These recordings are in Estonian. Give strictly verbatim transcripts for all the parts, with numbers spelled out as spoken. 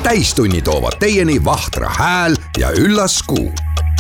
täistunni toovad teieni Vahtra hääl ja üllas kuu.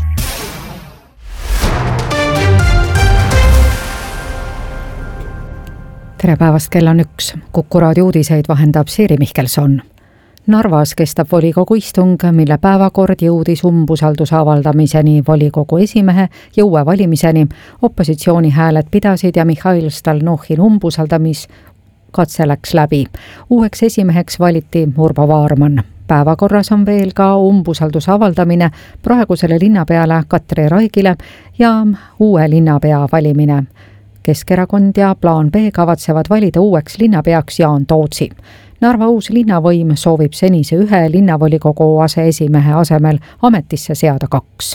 Tere päevast, kell on üks. Kuku raadio uudiseid vahendab Siiri Mihkelson. Narvas kestab volikogu istung, mille päevakord jõudis umbusalduse avaldamiseni, volikogu esimehe ja uue valimiseni. Opositsiooni hääled pidasid ja Mihhail Stalnuhhin umbusaldamis katse läks läbi. Uueks esimeheks valiti Urbo Vaarman. Päevakorras on veel ka umbusalduse avaldamine praegusele linnapeale Katri Raigile ja uue linnapea valimine. Keskerakond ja Plaan B kavatsevad valida uueks linnapeaks Jaan Tootsi. Narva uus linnavõim soovib senise ühe linnavolikogu aseesimehe asemel ametisse seada kaks.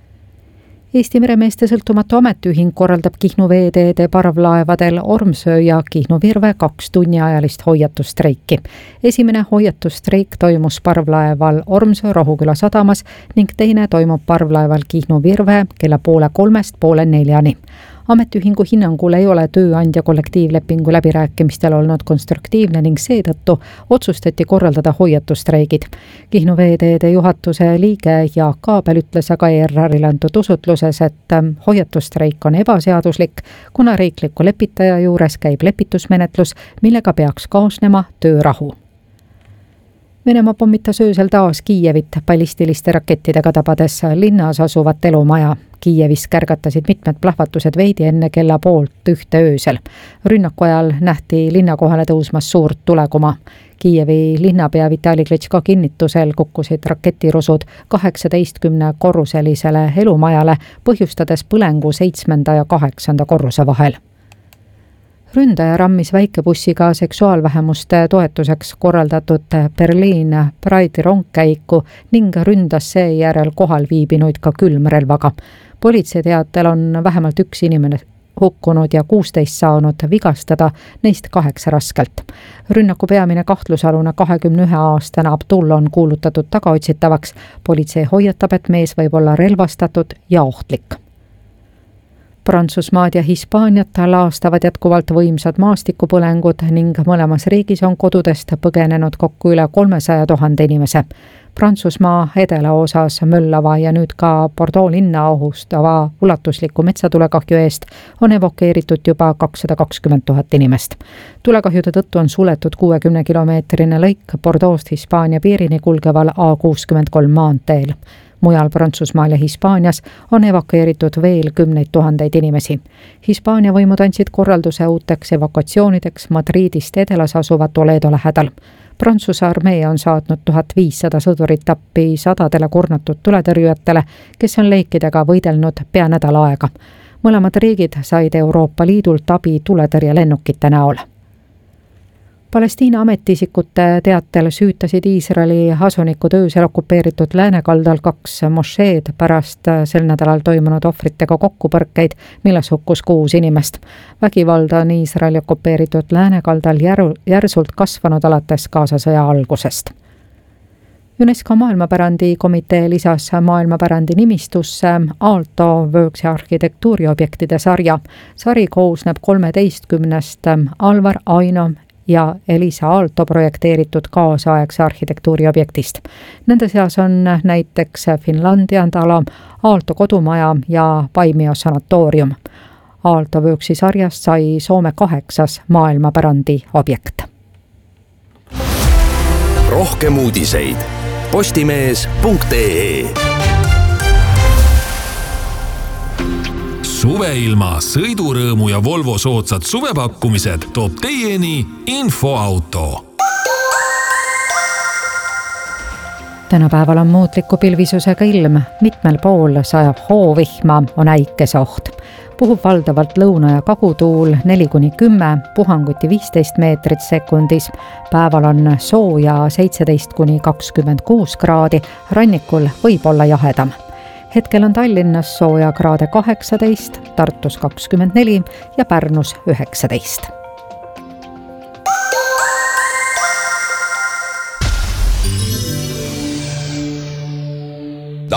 Eesti meremeeste sõltumatu ametiühing korraldab Kihnu veeteede parvlaevadel Ormsöö ja Kihnu Virve kaks tunniajalist hoiatustreiki. Esimene hoiatustreik toimus parvlaeval Ormsöö Rohuküla sadamas ning teine toimub parvlaeval Kihnu Virve kella poole kolmest poole neljani. Ametiühingu hinnangul ei ole tööandja kollektiivlepingu läbirääkimistel olnud konstruktiivne ning seetõttu otsustati korraldada hoiatustreigid. Kihnu veeteede juhatuse liige Jaak Kaabel ütles aga E R R-ile antud usutluses, et hoiatustreik on ebaseaduslik, kuna riikliku lepitaja juures käib lepitusmenetlus, millega peaks kaasnema töörahu. Venemaa pommitas öösel taas Kiievit ballistiliste rakettidega tabades linnas asuvat elumaja. Kiievis kärgatasid mitmed plahvatused veidi enne kella poolt ühte öösel. Rünnaku ajal nähti linna kohale tõusmas suurt tuleguma. Kiievi linnapea Vitali Klitschko kinnitusel kukkusid raketirusud kaheksateistkümne korruselisele elumajale, põhjustades põlengu seitsmenda ja kaheksanda korruse vahel. Ründaja rammis väikebussiga seksuaalvähemuste toetuseks korraldatud Berliin Pride rongkäiku ning ründas seejärel kohal viibinuid ka külmrelvaga. Politsei teatel on vähemalt üks inimene hukkunud ja kuusteist saanud vigastada, neist kaheksa raskelt. Rünnaku peamine kahtlusalune kahekümne ühe aastane Abdul on kuulutatud tagaotsitavaks. Politsei hoiatab, et mees võib olla relvastatud ja ohtlik. Prantsusmaad ja Hispaaniat laastavad jätkuvalt võimsad maastikupõlengud ning mõlemas riigis on kodudest põgenenud kokku üle kolmesaja tuhande inimese. Prantsusmaa edelaosas möllava ja nüüd ka Bordeaux linna ohustava ulatusliku metsatulekahju eest on evakueeritud juba kakssada kakskümmend tuhat inimest. Tulekahjude tõttu on suletud kuuekümne kilomeetrine lõik Bordeauxst Hispaania piirini kulgeval A kuuskümmend kolm maanteel. Mujal Prantsusmaal ja Hispaanias on evakueeritud veel kümneid tuhandeid inimesi. Hispaania võimud andsid korralduse uuteks evakuatsioonideks Madridist edelas asuva Toledo lähedal. Prantsuse armee on saatnud tuhat viissada sõdurit appi sadadele kurnatud tuletõrjujatele, kes on leikidega võidelnud pea nädal aega. Mõlemad riigid said Euroopa Liidult abi tuletõrjelennukite näol. Palestiina ametiisikute teatel süütasid Iisraeli asunikud öösel okupeeritud läänekaldal kaks mošeed pärast sel nädalal toimunud ohvritega kokkupõrkeid, milles hukkus kuus inimest. Vägivalda on Iisraeli okupeeritud läänekaldal järu, järsult kasvanud alates Gazasõja algusest. UNESCO maailmapärandi komitee lisas maailmapärandi nimistusse Aalto Worksi arhitektuuriobjektide sarja. Sari koosneb kolmeteistkümnest Alvar Aino ja Elisa Aalto projekteeritud kaasaegse arhitektuuriobjektist. Nende seas on näiteks Finlandia tala, Aalto kodumaja ja Paimio sanatoorium. Aalto Worksi sarjast sai Soome kaheksas maailmapärandi objekt. Rohkem uudiseid postimees punkt ee. Suveilma, sõidurõõmu ja Volvo soodsad suvepakkumised toob teieni Infoauto. Tänapäeval on muutliku pilvisusega ilm, mitmel pool sajab hoovihma, on äikesoht. Puhub valdavalt lõuna- ja kagutuul neli kuni kümme, puhanguti viisteist meetrit sekundis. Päeval on sooja seitseteist kuni kakskümmend kuus kraadi, rannikul võib olla jahedam. Hetkel on Tallinnas sooja kraade kaheksateist, Tartus kakskümmend neli ja Pärnus üheksateist.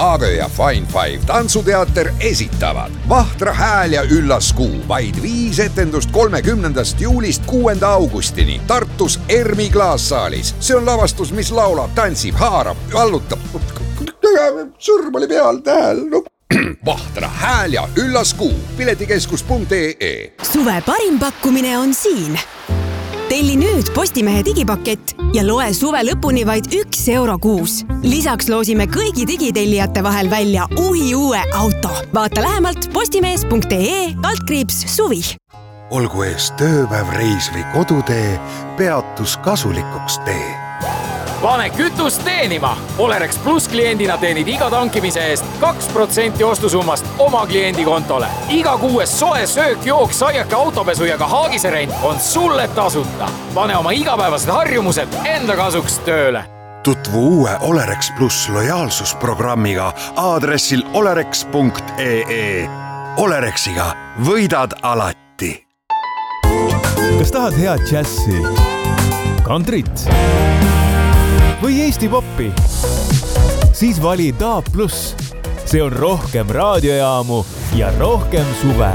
Aagö ja Fine Five tantsuteater esitavad Vahtra hääl ja üllas kuu. Vaid viis etendust kolmekümnendast juulist kuuenda augustini Tartus Ermi klaassaalis. See on lavastus, mis laulab, tantsib, haarab, vallutab. Sõrm oli peal tähel. No. Vahtra hääl ja üllas kuu. piletikeskus punkt ee. Suve parim pakkumine on siin. Telli nüüd Postimehe digipakett ja loe suve lõpuni vaid üks euro kuus. Lisaks loosime kõigi digitellijate vahel välja uhi uue auto. Vaata lähemalt postimees punkt ee kaldkriips suvi. Olgu ees tööpäev, reis või kodutee, peatus kasulikuks tee. Pane kütust teenima! Olerex Plus kliendina teenid iga tankimise eest kaks protsenti ostusummast oma kliendi kontole. Iga kuues soe söök, jook, saiake, autopesu ja ka haagiserent on sulle tasuta. Pane oma igapäevased harjumused enda kasuks tööle. Tutvu uue Olerex Plus lojaalsusprogrammiga aadressil olerex punkt ee. Olerexiga võidad alati. Kas tahad head džässi, kantrit või Eesti poppi? Siis vali D A B plus. See on rohkem raadiojaamu ja rohkem suve.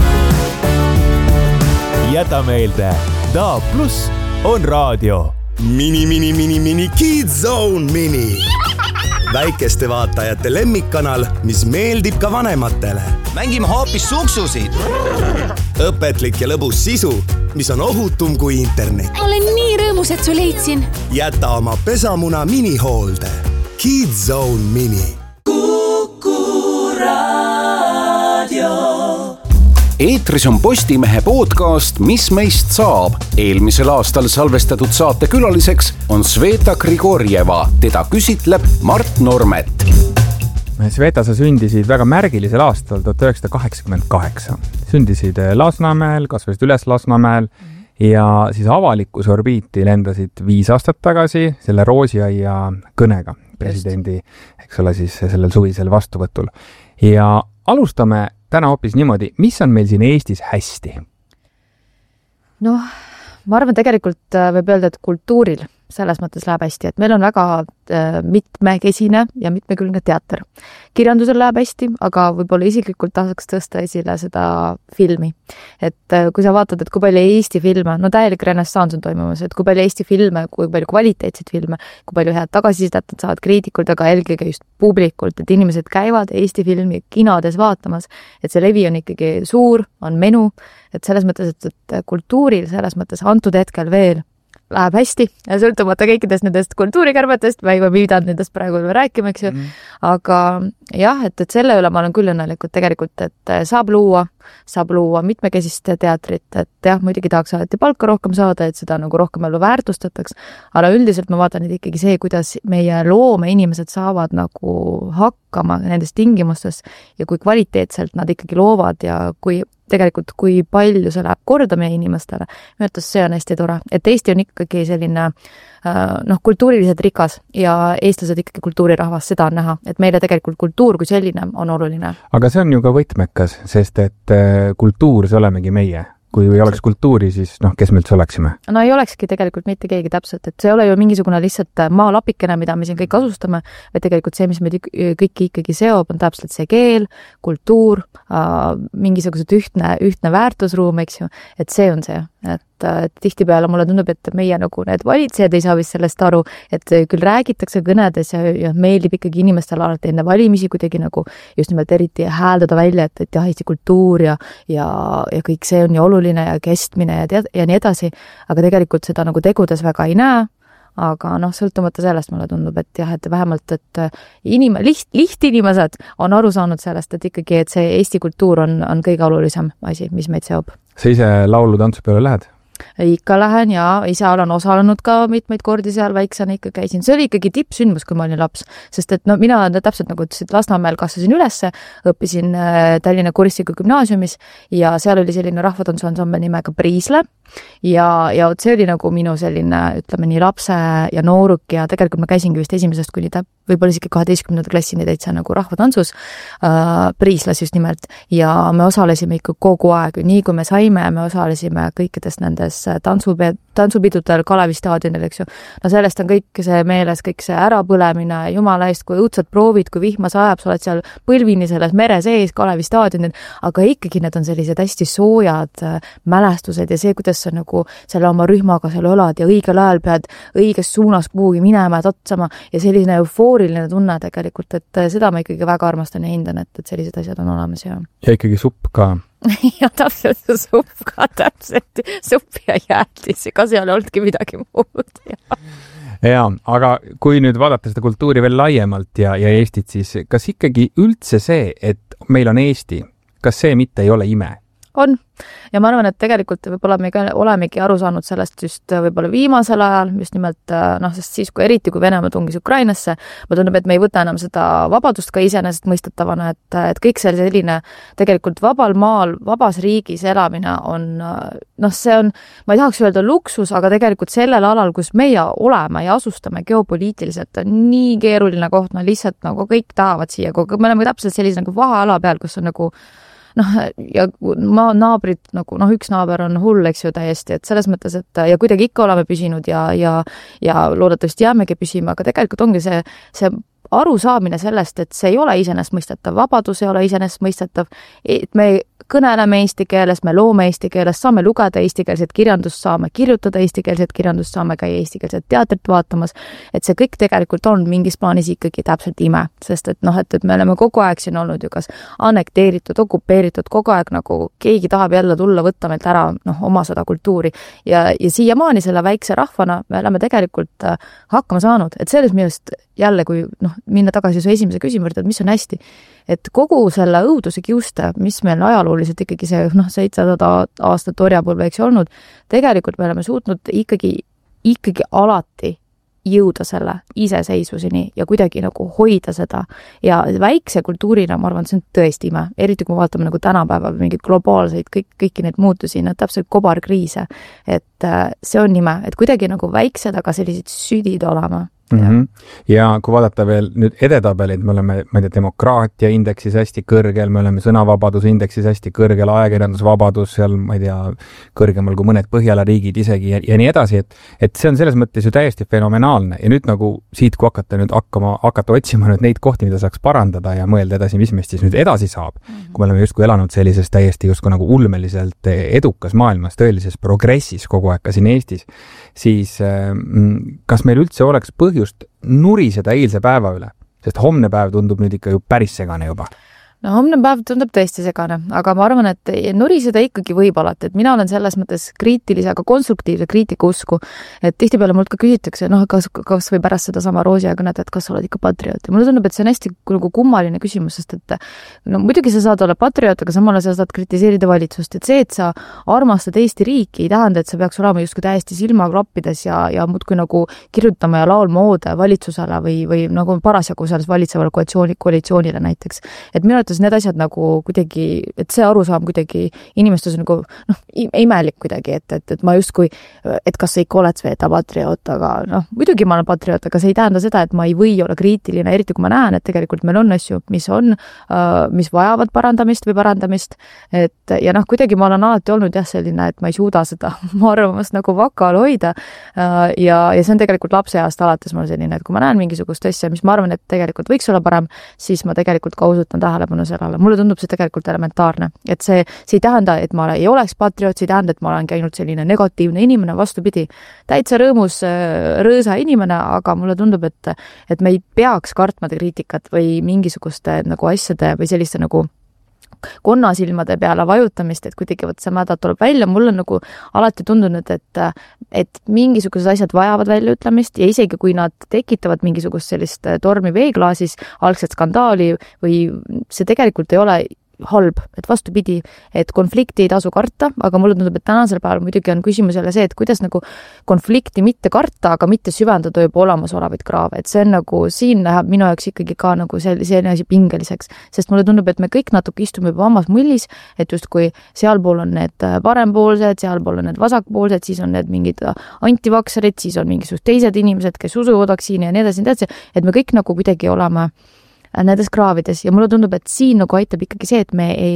Jäta meelde, D A B plus on raadio. Mini, mini, mini, mini, Kids Zone Mini. Väikeste vaatajate lemmikkanal, mis meeldib ka vanematele. Mängime hoopis suksusid. Õpetlik ja lõbus sisu, mis on ohutum kui internet. Olen nii rõõmus, et su leidsin. Jäta oma pesamuna minihoolde. Kids Zone Mini. Kuku Raadio. Eetris on Postimehe podcast Mis meist saab. Eelmisel aastal salvestatud saate külaliseks on Sveta Grigorjeva. Teda küsitleb Mart Normet. Sveta, sa sündisid väga märgilisel aastal tuhat üheksasada kaheksakümmend kaheksa. Sündisid Lasnamäel, kasvasid üles Lasnamäel ja siis avalikus orbiiti lendasid viis aastat tagasi selle Roosiaia kõnega presidendi, eks ole, siis sellel suvisel vastuvõtul. Ja alustame täna hoopis niimoodi, mis on meil siin Eestis hästi? Noh, ma arvan tegelikult võib öelda, et kultuuril selles mõttes läheb hästi, et meil on väga mitmekesine ja mitmekülgne teater. Kirjandusel läheb hästi, aga võib-olla isiklikult tahaks tõsta esile seda filmi. Et kui sa vaatad, et kui palju Eesti filme, no täielik renessans on toimumas, et kui palju Eesti filme, kui palju kvaliteetseid filme, kui palju head tagasisidet saavad kriitikult, aga eelkõige just publikult, et inimesed käivad Eesti filmi kinodes vaatamas, et see levi on ikkagi suur, on menu, et selles mõttes, et, et kultuuril selles mõttes antud hetkel veel läheb hästi ja sõltumata kõikidest nendest kultuurikärbetest, ma ei pidanud nendest praegu rääkima, eks ju. Mm. Aga jah, et, et selle üle ma olen küll õnnelikult tegelikult, et saab luua, saab luua mitmekesist teatrit, et jah, muidugi tahaks alati palka rohkem saada, et seda nagu rohkem ellu väärtustataks, aga üldiselt ma vaatan, et ikkagi see, kuidas meie loome inimesed saavad nagu hakkama nendes tingimustes ja kui kvaliteetselt nad ikkagi loovad ja kui tegelikult, kui palju see läheb korda meie inimestele. Minu arvates see on hästi tore, et Eesti on ikkagi selline noh, kultuuriliselt rikas ja eestlased ikkagi kultuurirahvas, seda on näha, et meile tegelikult kultuur kui selline on oluline. Aga see on ju ka võtmekas, sest et kultuur, see olemegi meie. Kui ei oleks kultuuri, siis noh, kes me üldse oleksime? No ei olekski tegelikult mitte keegi täpselt, et see ei ole ju mingisugune lihtsalt maalapikene, mida me siin kõik asustame, et tegelikult see, mis meid kõik ikkagi seob, on täpselt see keel, kultuur, mingisugused ühtne, ühtne väärtusruum, eks ju, et see on see, et et tihtipeale mulle tundub, et meie nagu need valitsejad ei saa vist sellest aru, et küll räägitakse kõnedes ja, ja meeldib ikkagi inimestele alati enne valimisi kuidagi nagu just nimelt eriti hääldada välja, et, et jah, Eesti kultuur ja, ja, ja kõik see on ju oluline ja kestmine ja, tead, ja nii edasi, aga tegelikult seda nagu tegudes väga ei näe, aga noh, sõltumata sellest mulle tundub, et jah, et vähemalt, et inim, liht, lihtinimesed on aru saanud sellest, et ikkagi, et see Eesti kultuur on, on kõige olulisem asi, mis meid seob. Sa ise laulu tantsu peale lähed? Ikka lähen ja ise olen osalenud ka mitmeid kordi seal, väiksena ikka käisin. See oli ikkagi tippsündmus, kui ma olin laps, sest et no mina täpselt nagu ütlesid, Lasnamäel kasvasin ülesse, õppisin Tallinna Kuristiku gümnaasiumis ja seal oli selline rahvatantsuansambel nimega Priisle ja, ja see oli nagu minu selline, ütleme nii lapse ja nooruk ja tegelikult ma käisingi vist esimesest kuni ta võib-olla isegi kaheteistkümnenda klassini täitsa nagu rahvatantsus äh, Priislas just nimelt ja me osalesime ikka kogu aeg, nii kui me saime, me osalesime kõikidest nendest nendes tantsupidudel, tantsupidudel Kalevi staadionil, eks ju. No sellest on kõik see meeles, kõik see ärapõlemine, jumala eest, kui õudsad proovid, kui vihma sajab, sa oled seal põlvini selles mere sees Kalevi staadionil, aga ikkagi need on sellised hästi soojad mälestused ja see, kuidas sa nagu selle oma rühmaga seal olad ja õigel ajal pead õiges suunas kuhugi minema ja totsama ja selline eufooriline tunne tegelikult, et seda ma ikkagi väga armastan ja hindan, et, et sellised asjad on olemas ja ja ikkagi supp ka. ja täpselt supp ka, täpselt supp ja jäätis, ega seal ei olnudki midagi muud. ja, aga kui nüüd vaadata seda kultuuri veel laiemalt ja, ja Eestit, siis kas ikkagi üldse see, et meil on Eesti, kas see mitte ei ole ime? On. Ja ma arvan, et tegelikult võib-olla me olemegi aru saanud sellest just võib-olla viimasel ajal, just nimelt, noh, sest siis, kui eriti, kui Venemaa tungis Ukrainasse, ma tundub, et me ei võta enam seda vabadust ka iseenesest mõistetavana, et, et kõik see selline tegelikult vabal maal, vabas riigis elamine on, noh, see on, ma ei tahaks öelda luksus, aga tegelikult sellel alal, kus meie oleme ja asustame geopoliitiliselt, on nii keeruline koht, no lihtsalt nagu kõik tahavad siia, kui me oleme täpselt sellise nagu vaheala peal, kus on nagu noh, ja ma naabrid, nagu, noh, üks naaber on hull, eks ju, täiesti, et selles mõttes, et ja kuidagi ikka oleme püsinud ja, ja, ja loodetavasti jäämegi püsima, aga tegelikult ongi see, see arusaamine sellest, et see ei ole iseenesestmõistetav, vabadus ei ole iseenesestmõistetav, et me kõneleme eesti keeles, me loome eesti keeles, saame lugeda eestikeelset kirjandust, saame kirjutada eestikeelset kirjandust, saame käia eestikeelset teatrit vaatamas, et see kõik tegelikult on mingis plaanis ikkagi täpselt ime, sest et noh, et, et me oleme kogu aeg siin olnud ju kas annekteeritud, okupeeritud, kogu aeg nagu keegi tahab jälle tulla, võtta meilt ära noh, oma seda kultuuri ja, ja siiamaani selle väikse rahvana me oleme tegelikult hakkama saanud, et selles millest jälle, kui noh, minna tagasi su esimese küsimuse, et mis on hästi, et kogu selle õuduse kiuste, mis meil ajalooliselt ikkagi see noh, seitsesada aastat orjapõlve eks olnud, tegelikult me oleme suutnud ikkagi, ikkagi alati jõuda selle iseseisvuseni ja kuidagi nagu hoida seda ja väikse kultuurina, ma arvan, see on tõesti ime, eriti kui vaatame nagu tänapäeva mingeid globaalseid, kõik, kõiki neid muutusi, need täpselt kobarkriise, et see on ime, et kuidagi nagu väiksed, aga sellised südid olema. Mm -hmm. ja kui vaadata veel nüüd edetabeleid, me oleme, ma ei tea, demokraatia indeksis hästi kõrgel, me oleme sõnavabaduse indeksis hästi kõrgel, ajakirjandusvabadus seal, ma ei tea, kõrgemal kui mõned Põhjala riigid isegi ja, ja nii edasi, et, et see on selles mõttes ju täiesti fenomenaalne ja nüüd nagu siit, kui hakata nüüd hakkama, hakata otsima nüüd neid kohti, mida saaks parandada ja mõelda edasi, mis meist siis nüüd edasi saab, mm -hmm. kui me oleme justkui elanud sellises täiesti justkui nagu ulmeliselt edukas maailmas, tõelises progressis kogu aeg ka siin Eestis, siis kas meil üldse oleks põhjust just nuriseda eilse päeva üle, sest homne päev tundub nüüd ikka ju päris segane juba. No homne päev tundub tõesti segane, aga ma arvan, et nuriseda ikkagi võib alati, et mina olen selles mõttes kriitilise, aga konstruktiivse kriitika usku, et tihtipeale mult ka küsitakse, noh, kas, kas või pärast seda sama Roosia kõnet, et kas sa oled ikka patrioot ja mulle tundub, et see on hästi nagu kummaline küsimus, sest et no muidugi sa saad olla patrioot, aga samale sa saad kritiseerida valitsust, et see, et sa armastad Eesti riiki, ei tähenda, et sa peaks olema justkui täiesti silmaklappides ja, ja muudkui nagu kirjutama ja laulma oode valitsusele või, või nagu parasjagu selles valitsevale koalitsiooni, koalitsioonile näiteks. Et minu need asjad nagu kuidagi, et see arusaam kuidagi inimestus on nagu noh, imelik kuidagi, et, et, et ma justkui, et kas sa ikka oled Sveta patrioot, aga noh, muidugi ma olen patrioot, aga see ei tähenda seda, et ma ei või olla kriitiline, eriti kui ma näen, et tegelikult meil on asju, mis on, mis vajavad parandamist või parandamist, et ja noh, kuidagi ma olen alati olnud jah selline, et ma ei suuda seda ma arvamust nagu vakal hoida ja, ja see on tegelikult lapseajast alates mul selline, et kui ma näen mingisugust asja, mis ma arvan, et tegelikult võiks olla parem, siis ma tegelikult ka osutan tähelepanu sellele. Mulle tundub see tegelikult elementaarne, et see, see ei tähenda, et ma ei oleks patrioot, see ei tähenda, et ma olen käinud selline negatiivne inimene, vastupidi, täitsa rõõmus, rõõsa inimene, aga mulle tundub, et, et me ei peaks kartma kriitikat või mingisuguste nagu asjade või selliste nagu konnasilmade peale vajutamist, et kuidagi võt see mäda tuleb välja, mul on nagu alati tundunud, et, et mingisugused asjad vajavad väljaütlemist ja isegi kui nad tekitavad mingisugust sellist tormi veeklaasis, algset skandaali või see tegelikult ei ole halb, et vastupidi, et konflikti ei tasu karta, aga mulle tundub, et tänasel päeval muidugi on küsimus jälle see, et kuidas nagu konflikti mitte karta, aga mitte süvendada juba olemasolevaid kraave, et see on nagu, siin läheb minu jaoks ikkagi ka nagu selline asi pingeliseks, sest mulle tundub, et me kõik natuke istume juba omas mullis, et just kui sealpool on need parempoolsed, sealpool on need vasakpoolsed, siis on need mingid antivakserid, siis on mingisugused teised inimesed, kes usuvad vaktsiini ja nii edasi, nii edasi, et me kõik nagu kuidagi oleme nendes kraavides ja mulle tundub, et siin nagu aitab ikkagi see, et me ei,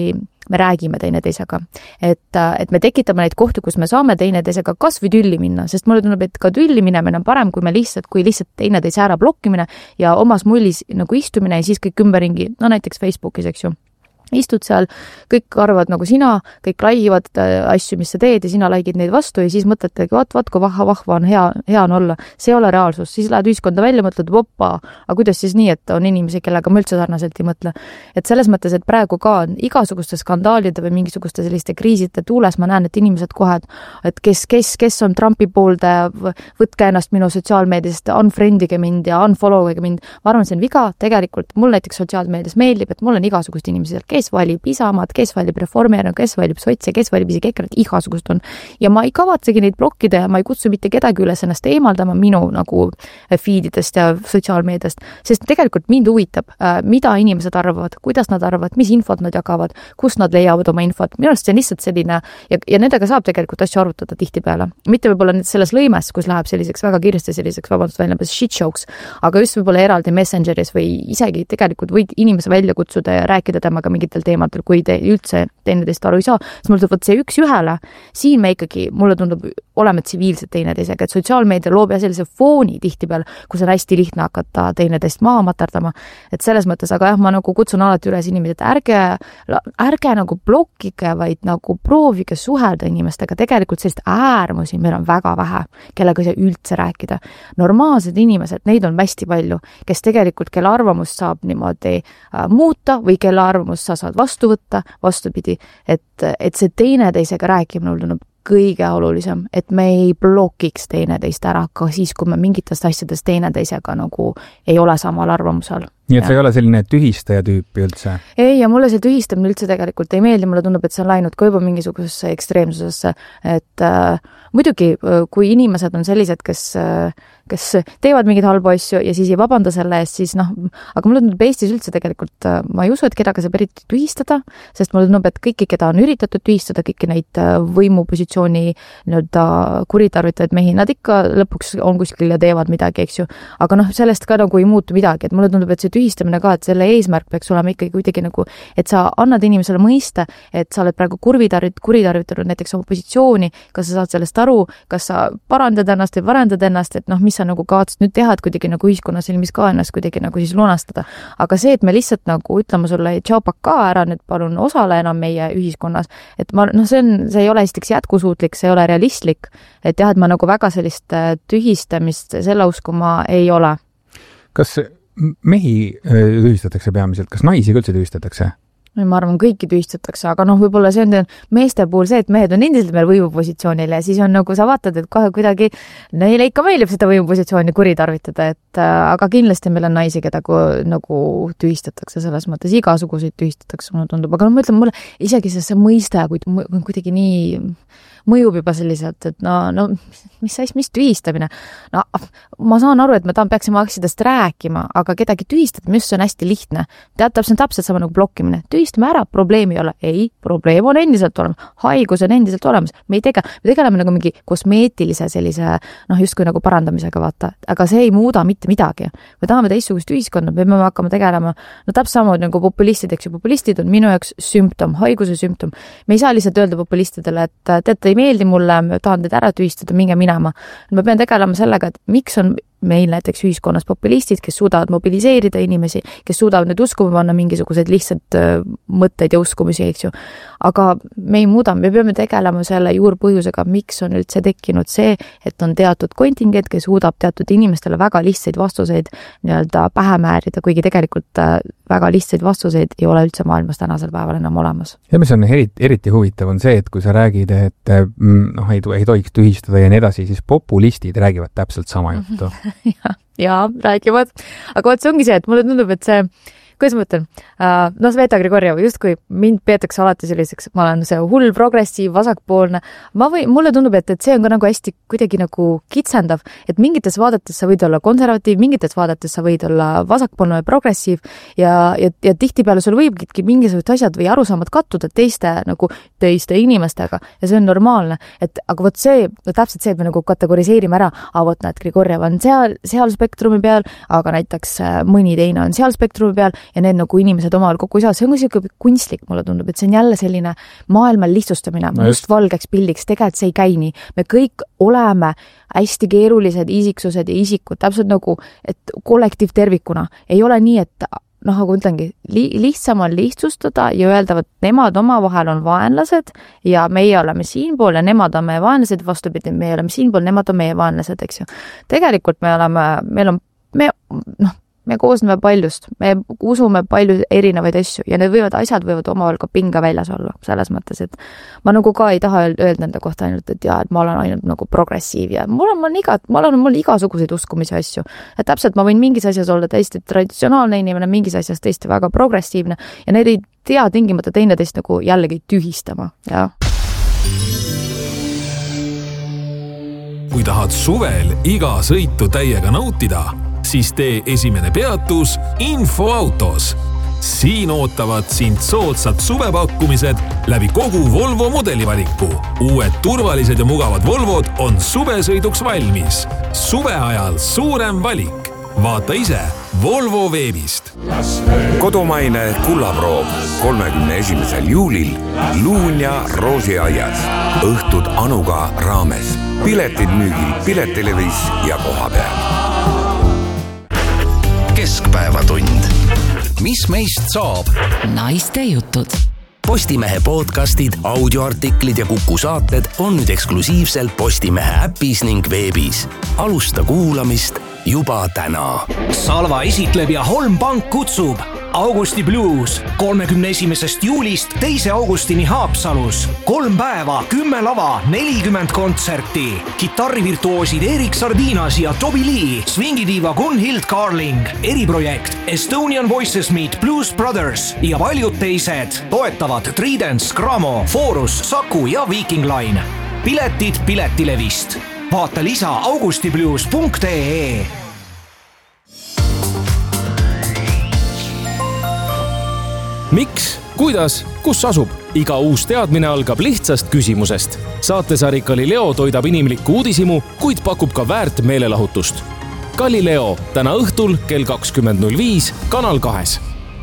me räägime teineteisega. Et, et me tekitame neid kohti, kus me saame teineteisega kas või tülli minna, sest mulle tundub, et ka tülli minemine on parem, kui me lihtsalt, kui lihtsalt teineteise ära blokkimine ja omas mullis nagu istumine ja siis kõik ümberringi, no näiteks Facebookis, eks ju. Istud seal, kõik arvad nagu sina, kõik laigivad asju, mis sa teed ja sina laigid neid vastu ja siis mõtletegi, vaat, vaat, kui vahva, vahva on hea, hea on olla. See ei ole reaalsus. Siis lähed ühiskonda välja, mõtled, opa, aga kuidas siis nii, et on inimesi, kellega ma üldse sarnaselt ei mõtle. Et selles mõttes, et praegu ka on igasuguste skandaalide või mingisuguste selliste kriiside tuules, ma näen, et inimesed kohe, et kes, kes, kes on Trumpi pooldaja, võtke ennast minu sotsiaalmeediast, unfriendige mind ja unfollowige mind. Ma arvan, see on viga. Tegelikult mul näiteks sotsiaalmeedias meeldib, et mul on igasugust inimesi, kes valib Isamaad, kes valib Reformierakonna, kes valib sotse, kes valib isegi EKRE, igasugust on. Ja ma ei kavatsegi neid blokkida ja ma ei kutsu mitte kedagi üles ennast eemaldama minu nagu feedidest ja sotsiaalmeediast, sest tegelikult mind huvitab, mida inimesed arvavad, kuidas nad arvavad, mis infot nad jagavad, kus nad leiavad oma infot. Minu arust see on lihtsalt selline ja, ja nendega saab tegelikult asju arutada tihtipeale. Mitte võib-olla selles lõimes, kus läheb selliseks väga kiiresti selliseks, vabandust, välja shit showks, aga just võib-olla eraldi Messengeris või isegi tegelikult võid inimese välja kutsuda ja rääkida temaga mingi teemadel, kui te üldse teineteist aru ei saa, siis mulle tundub, et see üks ühele, siin me ikkagi, mulle tundub, oleme tsiviilsed teineteisega, et sotsiaalmeedia loob ja sellise fooni tihtipeal, kus on hästi lihtne hakata teineteist maha matardama, et selles mõttes, aga jah, ma nagu kutsun alati üles inimesed, et ärge, ärge nagu blokkige, vaid nagu proovige suhelda inimestega, tegelikult sellist äärmusi meil on väga vähe, kellega see üldse rääkida. Normaalsed inimesed, neid on hästi palju, kes tegelikult, kelle arvamust saab niimoodi äh, muuta või kelle arvamust sa saad vastu võtta, vastupidi, et, et see teineteisega rääkimine on kõige olulisem, et me ei blokiks teineteist ära ka siis, kui me mingitest asjadest teineteisega nagu ei ole samal arvamusel. Nii et sa ei ole selline tühistaja tüüpi üldse? Ei, ja mulle see tühistamine üldse tegelikult ei meeldi, mulle tundub, et see on läinud ka juba mingisugusesse ekstreemsusesse, et äh, muidugi, kui inimesed on sellised, kes, kes teevad mingeid halbu asju ja siis ei vabanda selle eest, siis noh, aga mulle tundub Eestis üldse tegelikult, ma ei usu, et kedagi saab eriti tühistada, sest mulle tundub, et kõiki, keda on üritatud tühistada, kõiki neid võimupositsiooni nii-öelda kuritarvitajaid mehi, nad ikka lõpuks on kuskil ja teevad midagi, eks ju. Aga noh, sellest ka nagu ei muutu midagi, et mulle tundub, et see tühistamine ka, et selle eesmärk peaks olema ikkagi kuidagi nagu, et sa annad inimesele mõista, et sa oled praegu kuritarvitanud näiteks oma positsiooni, kas sa saad sellest aru, kas sa parandad ennast või parandad ennast, et noh, mis sa nagu kavatsed nüüd teha, et kuidagi nagu ühiskonna silmis ka ennast kuidagi nagu siis lunastada. Aga see, et me lihtsalt nagu ütleme sulle, tšaupak ka ära nüüd palun osale enam meie ühiskonnas, et ma, noh, see on, see ei ole esiteks jätkusuutlik, see ei ole realistlik, et jah, et ma nagu väga sellist tühistamist selle uskuma ei ole. Kas mehi tühistatakse peamiselt, kas naisi üldse tühistatakse? Ma arvan, kõiki tühistatakse, aga noh, võib-olla see on meeste puhul see, et mehed on endiselt meil võimupositsioonil ja siis on nagu sa vaatad, et kohe kuidagi neile ikka meeldib seda võimupositsiooni kuritarvitada, et aga kindlasti meil on naisi, keda nagu tühistatakse selles mõttes, igasuguseid tühistatakse, mulle tundub, aga no ma ütlen, mulle isegi see, see mõiste kuidagi nii mõjub juba selliselt, et no, no mis sais, mis tühistamine? No, ma saan aru, et me tam peaksime asjadest rääkima, aga kedagi tühistada, mis on hästi lihtne. Tead, täpselt, täpselt sama nagu blokkimine. Tühistame ära, probleemi ei ole. Ei, probleem on endiselt olemas. Haigus on endiselt olemas. Me ei tege, me tegeleme nagu mingi kosmeetilise sellise, noh, justkui nagu parandamisega vaata, aga see ei muuda mitte midagi. Me tahame teistsugust ühiskonda, me peame hakkama tegelema, no täpselt sama nagu populistid, eks ju, populistid on minu jaoks sümptom, haiguse sümptom. Me ei saa lihtsalt öelda populistidele, et teate, ei meeldi mulle, tahan teid ära tühistada, minge minema. Ma pean tegelema sellega, et miks on meil näiteks ühiskonnas populistid, kes suudavad mobiliseerida inimesi, kes suudavad nüüd uskuma panna mingisuguseid lihtsalt mõtteid ja uskumusi, eks ju. Aga me ei muuda, me peame tegelema selle juurpõhjusega, miks on üldse tekkinud see, et on teatud kontingent, kes suudab teatud inimestele väga lihtsaid vastuseid nii-öelda pähe määrida, kuigi tegelikult väga lihtsaid vastuseid ei ole üldse maailmas tänasel päeval enam olemas. Ja mis on eriti, eriti huvitav on see, et kui sa räägid, et noh, ei, ei tohiks tühistada ja nii edasi, siis populistid räägivad täpselt sama juttu. ja, ja räägivad, aga vaat see ongi see, et mulle tundub, et see, kuidas ma ütlen, no Sveta Grigorjev, justkui mind peetakse alati selliseks, ma olen see hull progressiiv, vasakpoolne, ma või, mulle tundub, et, et see on ka nagu hästi kuidagi nagu kitsendav, et mingites vaadates sa võid olla konservatiiv, mingites vaadates sa võid olla vasakpoolne või progressiiv ja, ja, ja tihtipeale sul võibki mingisugused asjad või arusaamad kattuda teiste, nagu teiste inimestega ja see on normaalne, et aga vot see, no täpselt see, et me nagu kategoriseerime ära, aga vot näed, Grigorjev on seal, seal spektrumi peal, aga näiteks mõni teine on seal spektrumi peal ja need nagu inimesed omavahel kokku ei saa, see on siuke kunstlik, mulle tundub, et see on jälle selline maailma lihtsustamine, no must valgeks pildiks, tegelikult see ei käi nii. Me kõik oleme hästi keerulised isiksused ja isikud, täpselt nagu, et kollektiivtervikuna ei ole nii, et noh, aga ütlengi, li lihtsam on lihtsustada ja öelda, et nemad omavahel on vaenlased ja meie oleme siinpool ja nemad on meie vaenlased, vastupidi, meie oleme siinpool, nemad on meie vaenlased, eks ju. Tegelikult me oleme, meil on, me, noh, me koosneme paljust, me usume palju erinevaid asju ja need võivad, asjad võivad omavahel ka pinga väljas olla, selles mõttes, et ma nagu ka ei taha öelda enda kohta ainult, et jaa, et ma olen ainult nagu progressiiv ja mul on, mul on, iga, ma olen mul igasuguseid uskumisi asju. Et täpselt ma võin mingis asjas olla täiesti traditsionaalne inimene, mingis asjas tõesti väga progressiivne ja need ei tea tingimata teineteist nagu jällegi tühistama, jah. Kui tahad suvel iga sõitu täiega nautida, siis tee esimene peatus Infoautos. Siin ootavad sind soodsad suvepakkumised läbi kogu Volvo modelivaliku. Uued turvalised ja mugavad Volvod on suvesõiduks valmis. Suve ajal suurem valik. Vaata ise Volvo veebist. Kodumaine kullaproov kolmekümne esimesel juulil Luunja Roosiaias. Õhtud Anuga raames. Piletid müügil Piletelevis ja koha peal. Keskpäevatund. Mis meist saab? Naiste jutud. Postimehe podcastid, audioartiklid ja Kuku saated on nüüd eksklusiivselt Postimehe äpis ning veebis. Alusta kuulamist juba täna. Salva esitleb ja Holm Pank kutsub Augusti Blues kolmekümne esimesest juulist teise augustini Haapsalus. Kolm päeva, kümme lava, nelikümmend kontserti. Kitarrivirtuoosid Erik Sardinas ja Toby Lee, swingidiiva Gunhild Carling, eriprojekt Estonian Voices Meet Blues Brothers ja paljud teised. Toetavad Tridents, Gramo, Forus, Saku ja Viking Line. Piletid Piletilevist. Vaata lisa augustiblues punkt ee. Miks, kuidas, kus asub? Iga uus teadmine algab lihtsast küsimusest. Saatesari Galileo toidab inimlikku uudisimu, kuid pakub ka väärt meelelahutust. Galileo täna õhtul kell kakskümmend null viis Kanal kahes.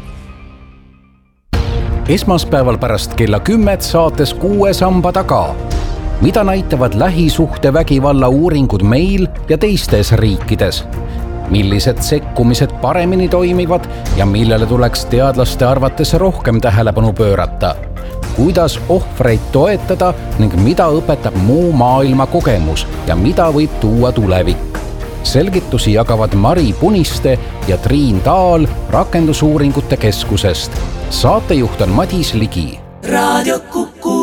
Esmaspäeval pärast kella kümmet saates Kuue samba taga. Mida näitavad lähisuhte vägivalla uuringud meil ja teistes riikides? Millised sekkumised paremini toimivad ja millele tuleks teadlaste arvates rohkem tähelepanu pöörata? Kuidas ohvreid toetada ning mida õpetab muu maailma kogemus ja mida võib tuua tulevik? Selgitusi jagavad Mari Puniste ja Triin Taal Rakendusuuringute Keskusest. Saatejuht on Madis Ligi. Radio Kuku.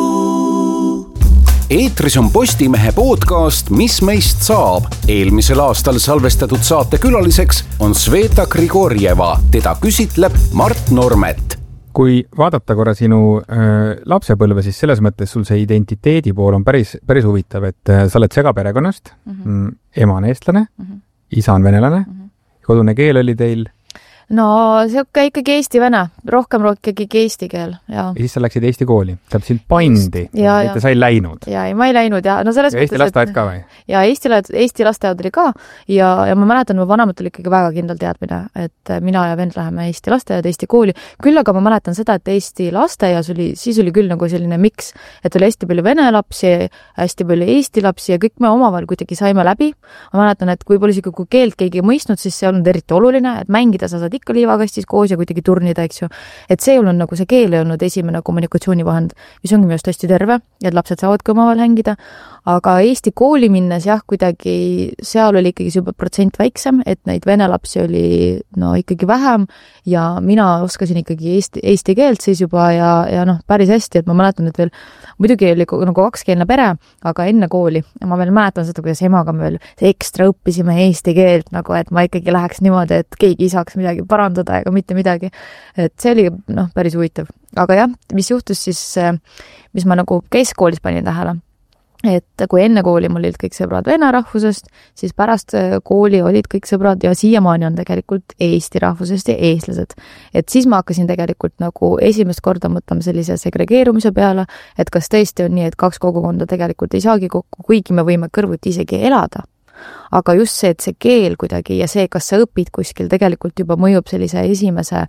Eetris on Postimehe podcast Mis meist saab. Eelmisel aastal salvestatud saate külaliseks on Sveta Grigorjeva. Teda küsitleb Mart Normet. Kui vaadata korra sinu äh, lapsepõlve, siis selles mõttes sul see identiteedi pool on päris, päris huvitav, et äh, sa oled segaperekonnast, mm-hmm. ema on eestlane, mm-hmm. isa on venelane, mm-hmm. kodune keel oli teil? No see on ikkagi eesti-vene, rohkem ikkagi eesti keel. Ja. ja siis sa läksid Eesti kooli, tähendab sind pandi, et sa ei läinud. Ja, ei, ma ei läinud. Ja, no selles ja Eesti lasteaed ka või? Ja Eesti, Eesti lasteaed oli ka ja, ja ma mäletan, mu vanemat oli ikkagi väga kindel teadmine, et mina ja vend läheme Eesti lasteaed, Eesti kooli. Küll aga ma mäletan seda, et Eesti lasteaias oli, siis oli küll nagu selline miks, et oli hästi palju vene lapsi, hästi palju Eesti lapsi ja kõik me omavahel kuidagi saime läbi. Ma mäletan, et kui pole isegi kui keelt keegi ei mõistnud, siis see on eriti oluline, et mängida sa saad ikka liivakastis koos ja kuidagi turnida, eks ju. Et see ei olnud nagu see keel ei olnud esimene kommunikatsioonivahend, mis ongi minu hästi terve, et lapsed saavadki omavahel hängida. Aga Eesti kooli minnes jah, kuidagi seal oli ikkagi juba protsent väiksem, et neid vene lapsi oli no ikkagi vähem ja mina oskasin ikkagi eesti, eesti keelt siis juba ja, ja noh, päris hästi, et ma mäletan, et veel muidugi oli nagu kakskeelne pere, aga enne kooli ja ma veel mäletan seda, kuidas emaga me veel ekstra õppisime eesti keelt, nagu et ma ikkagi läheks niimoodi, et keegi ei saaks midagi parandada ega mitte midagi. Et see oli noh, päris huvitav. Aga jah, mis juhtus siis, mis ma nagu keskoolis panin tähele, et kui enne kooli mul olid kõik sõbrad vene rahvusest, siis pärast kooli olid kõik sõbrad ja siiamaani on tegelikult Eesti rahvusest ja eestlased. Et siis ma hakkasin tegelikult nagu esimest korda mõtlema sellise segregeerumise peale, et kas tõesti on nii, et kaks kogukonda tegelikult ei saagi kokku, kuigi me võime kõrvuti isegi elada. Aga just see, et see keel kuidagi ja see, kas sa õpid kuskil tegelikult juba mõjub sellise esimese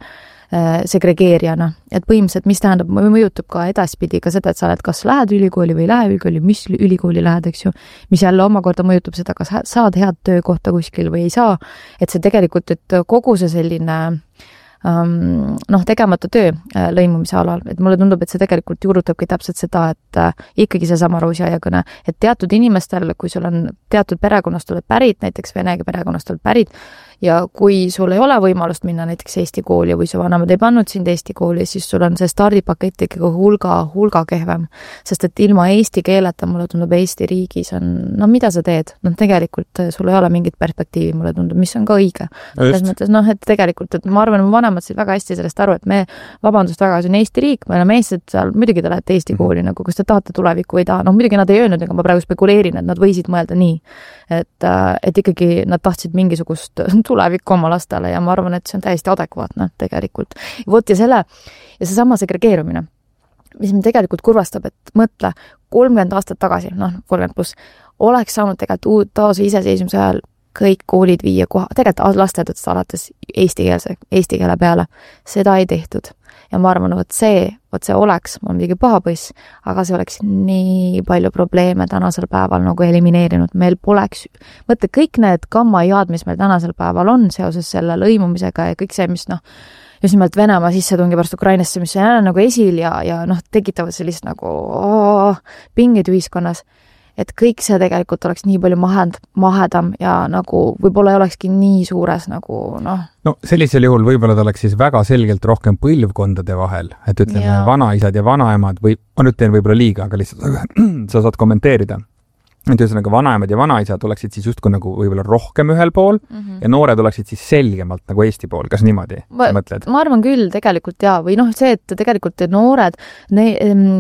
segregeerijana, et põhimõtteliselt, mis tähendab, mõjutab ka edaspidi ka seda, et sa oled kas lähed ülikooli või lähe ülikooli, mis ülikooli lähed, eks ju, mis jälle omakorda mõjutab seda, kas saad head töökohta kuskil või ei saa, et see tegelikult, et kogu see selline Um, noh, tegemata töö äh, lõimumise alal, et mulle tundub, et see tegelikult juurutabki täpselt seda, et äh, ikkagi see sama roosiaiakõne, et teatud inimestel, kui sul on teatud perekonnast oled pärit, näiteks venega perekonnast oled pärit, ja kui sul ei ole võimalust minna näiteks Eesti kooli või su vanemad ei pannud sind Eesti kooli, siis sul on see stardipakett ikkagi hulga, hulga kehvem, sest et ilma eesti keeleta mulle tundub Eesti riigis on, no mida sa teed? No tegelikult sul ei ole mingit perspektiivi, mulle tundub, mis on ka õige. Selles mõttes, noh, et tegelikult, et ma arvan, ma vanemad said väga hästi sellest aru, et me, vabandust väga, see on Eesti riik, me oleme eestlased seal, muidugi te lähete Eesti kooli, nagu kas te tahate tulevikku või ei taha, noh, muidugi nad ei öelnud, aga ma praegu spekuleerin, et nad võisid mõelda nii, et, et ikkagi nad tahtsid mingisugust tulevikku oma lastele ja ma arvan, et see on täiesti adekvaatne tegelikult. Vot ja selle, ja see sama segregeerumine, mis me tegelikult kurvastab, et mõtle, kolmkümmend aastat tagasi, noh, kolmkümmend pluss, oleks saanud tegelikult uut taas iseseisvumise ajal kõik koolid viia koha, tegelikult lasteedadest alates eestikeelse, eesti keele peale. Seda ei tehtud. Ja ma arvan, et see, et see oleks, on midagi pahapõiss, aga see oleks nii palju probleeme tänasel päeval nagu elimineerinud. Meil poleks, mõtle, kõik need gammajaad, mis meil tänasel päeval on seoses selle lõimumisega ja kõik see, mis noh, just nimelt Venemaa sissetungi pärast Ukrainasse, mis on nagu esil ja, ja noh, tekitavad sellist nagu oo, pingid ühiskonnas. Et kõik see tegelikult oleks nii palju mahend, mahedam ja nagu võib-olla ei olekski nii suures nagu noh. No sellisel juhul võib-olla ta oleks siis väga selgelt rohkem põlvkondade vahel, et ütleme ja. Vanaisad ja vanaemad või on nüüd teen võib-olla liiga, aga lihtsalt sa saad kommenteerida. Et ühesõnaga vanaemad ja vanaisad oleksid siis justku nagu võib-olla rohkem ühel pool mm -hmm. ja noored oleksid siis selgemalt nagu Eesti pool. Kas niimoodi ma, mõtled? Ma arvan küll tegelikult jaa, või noh, see, et tegelikult noored, ne,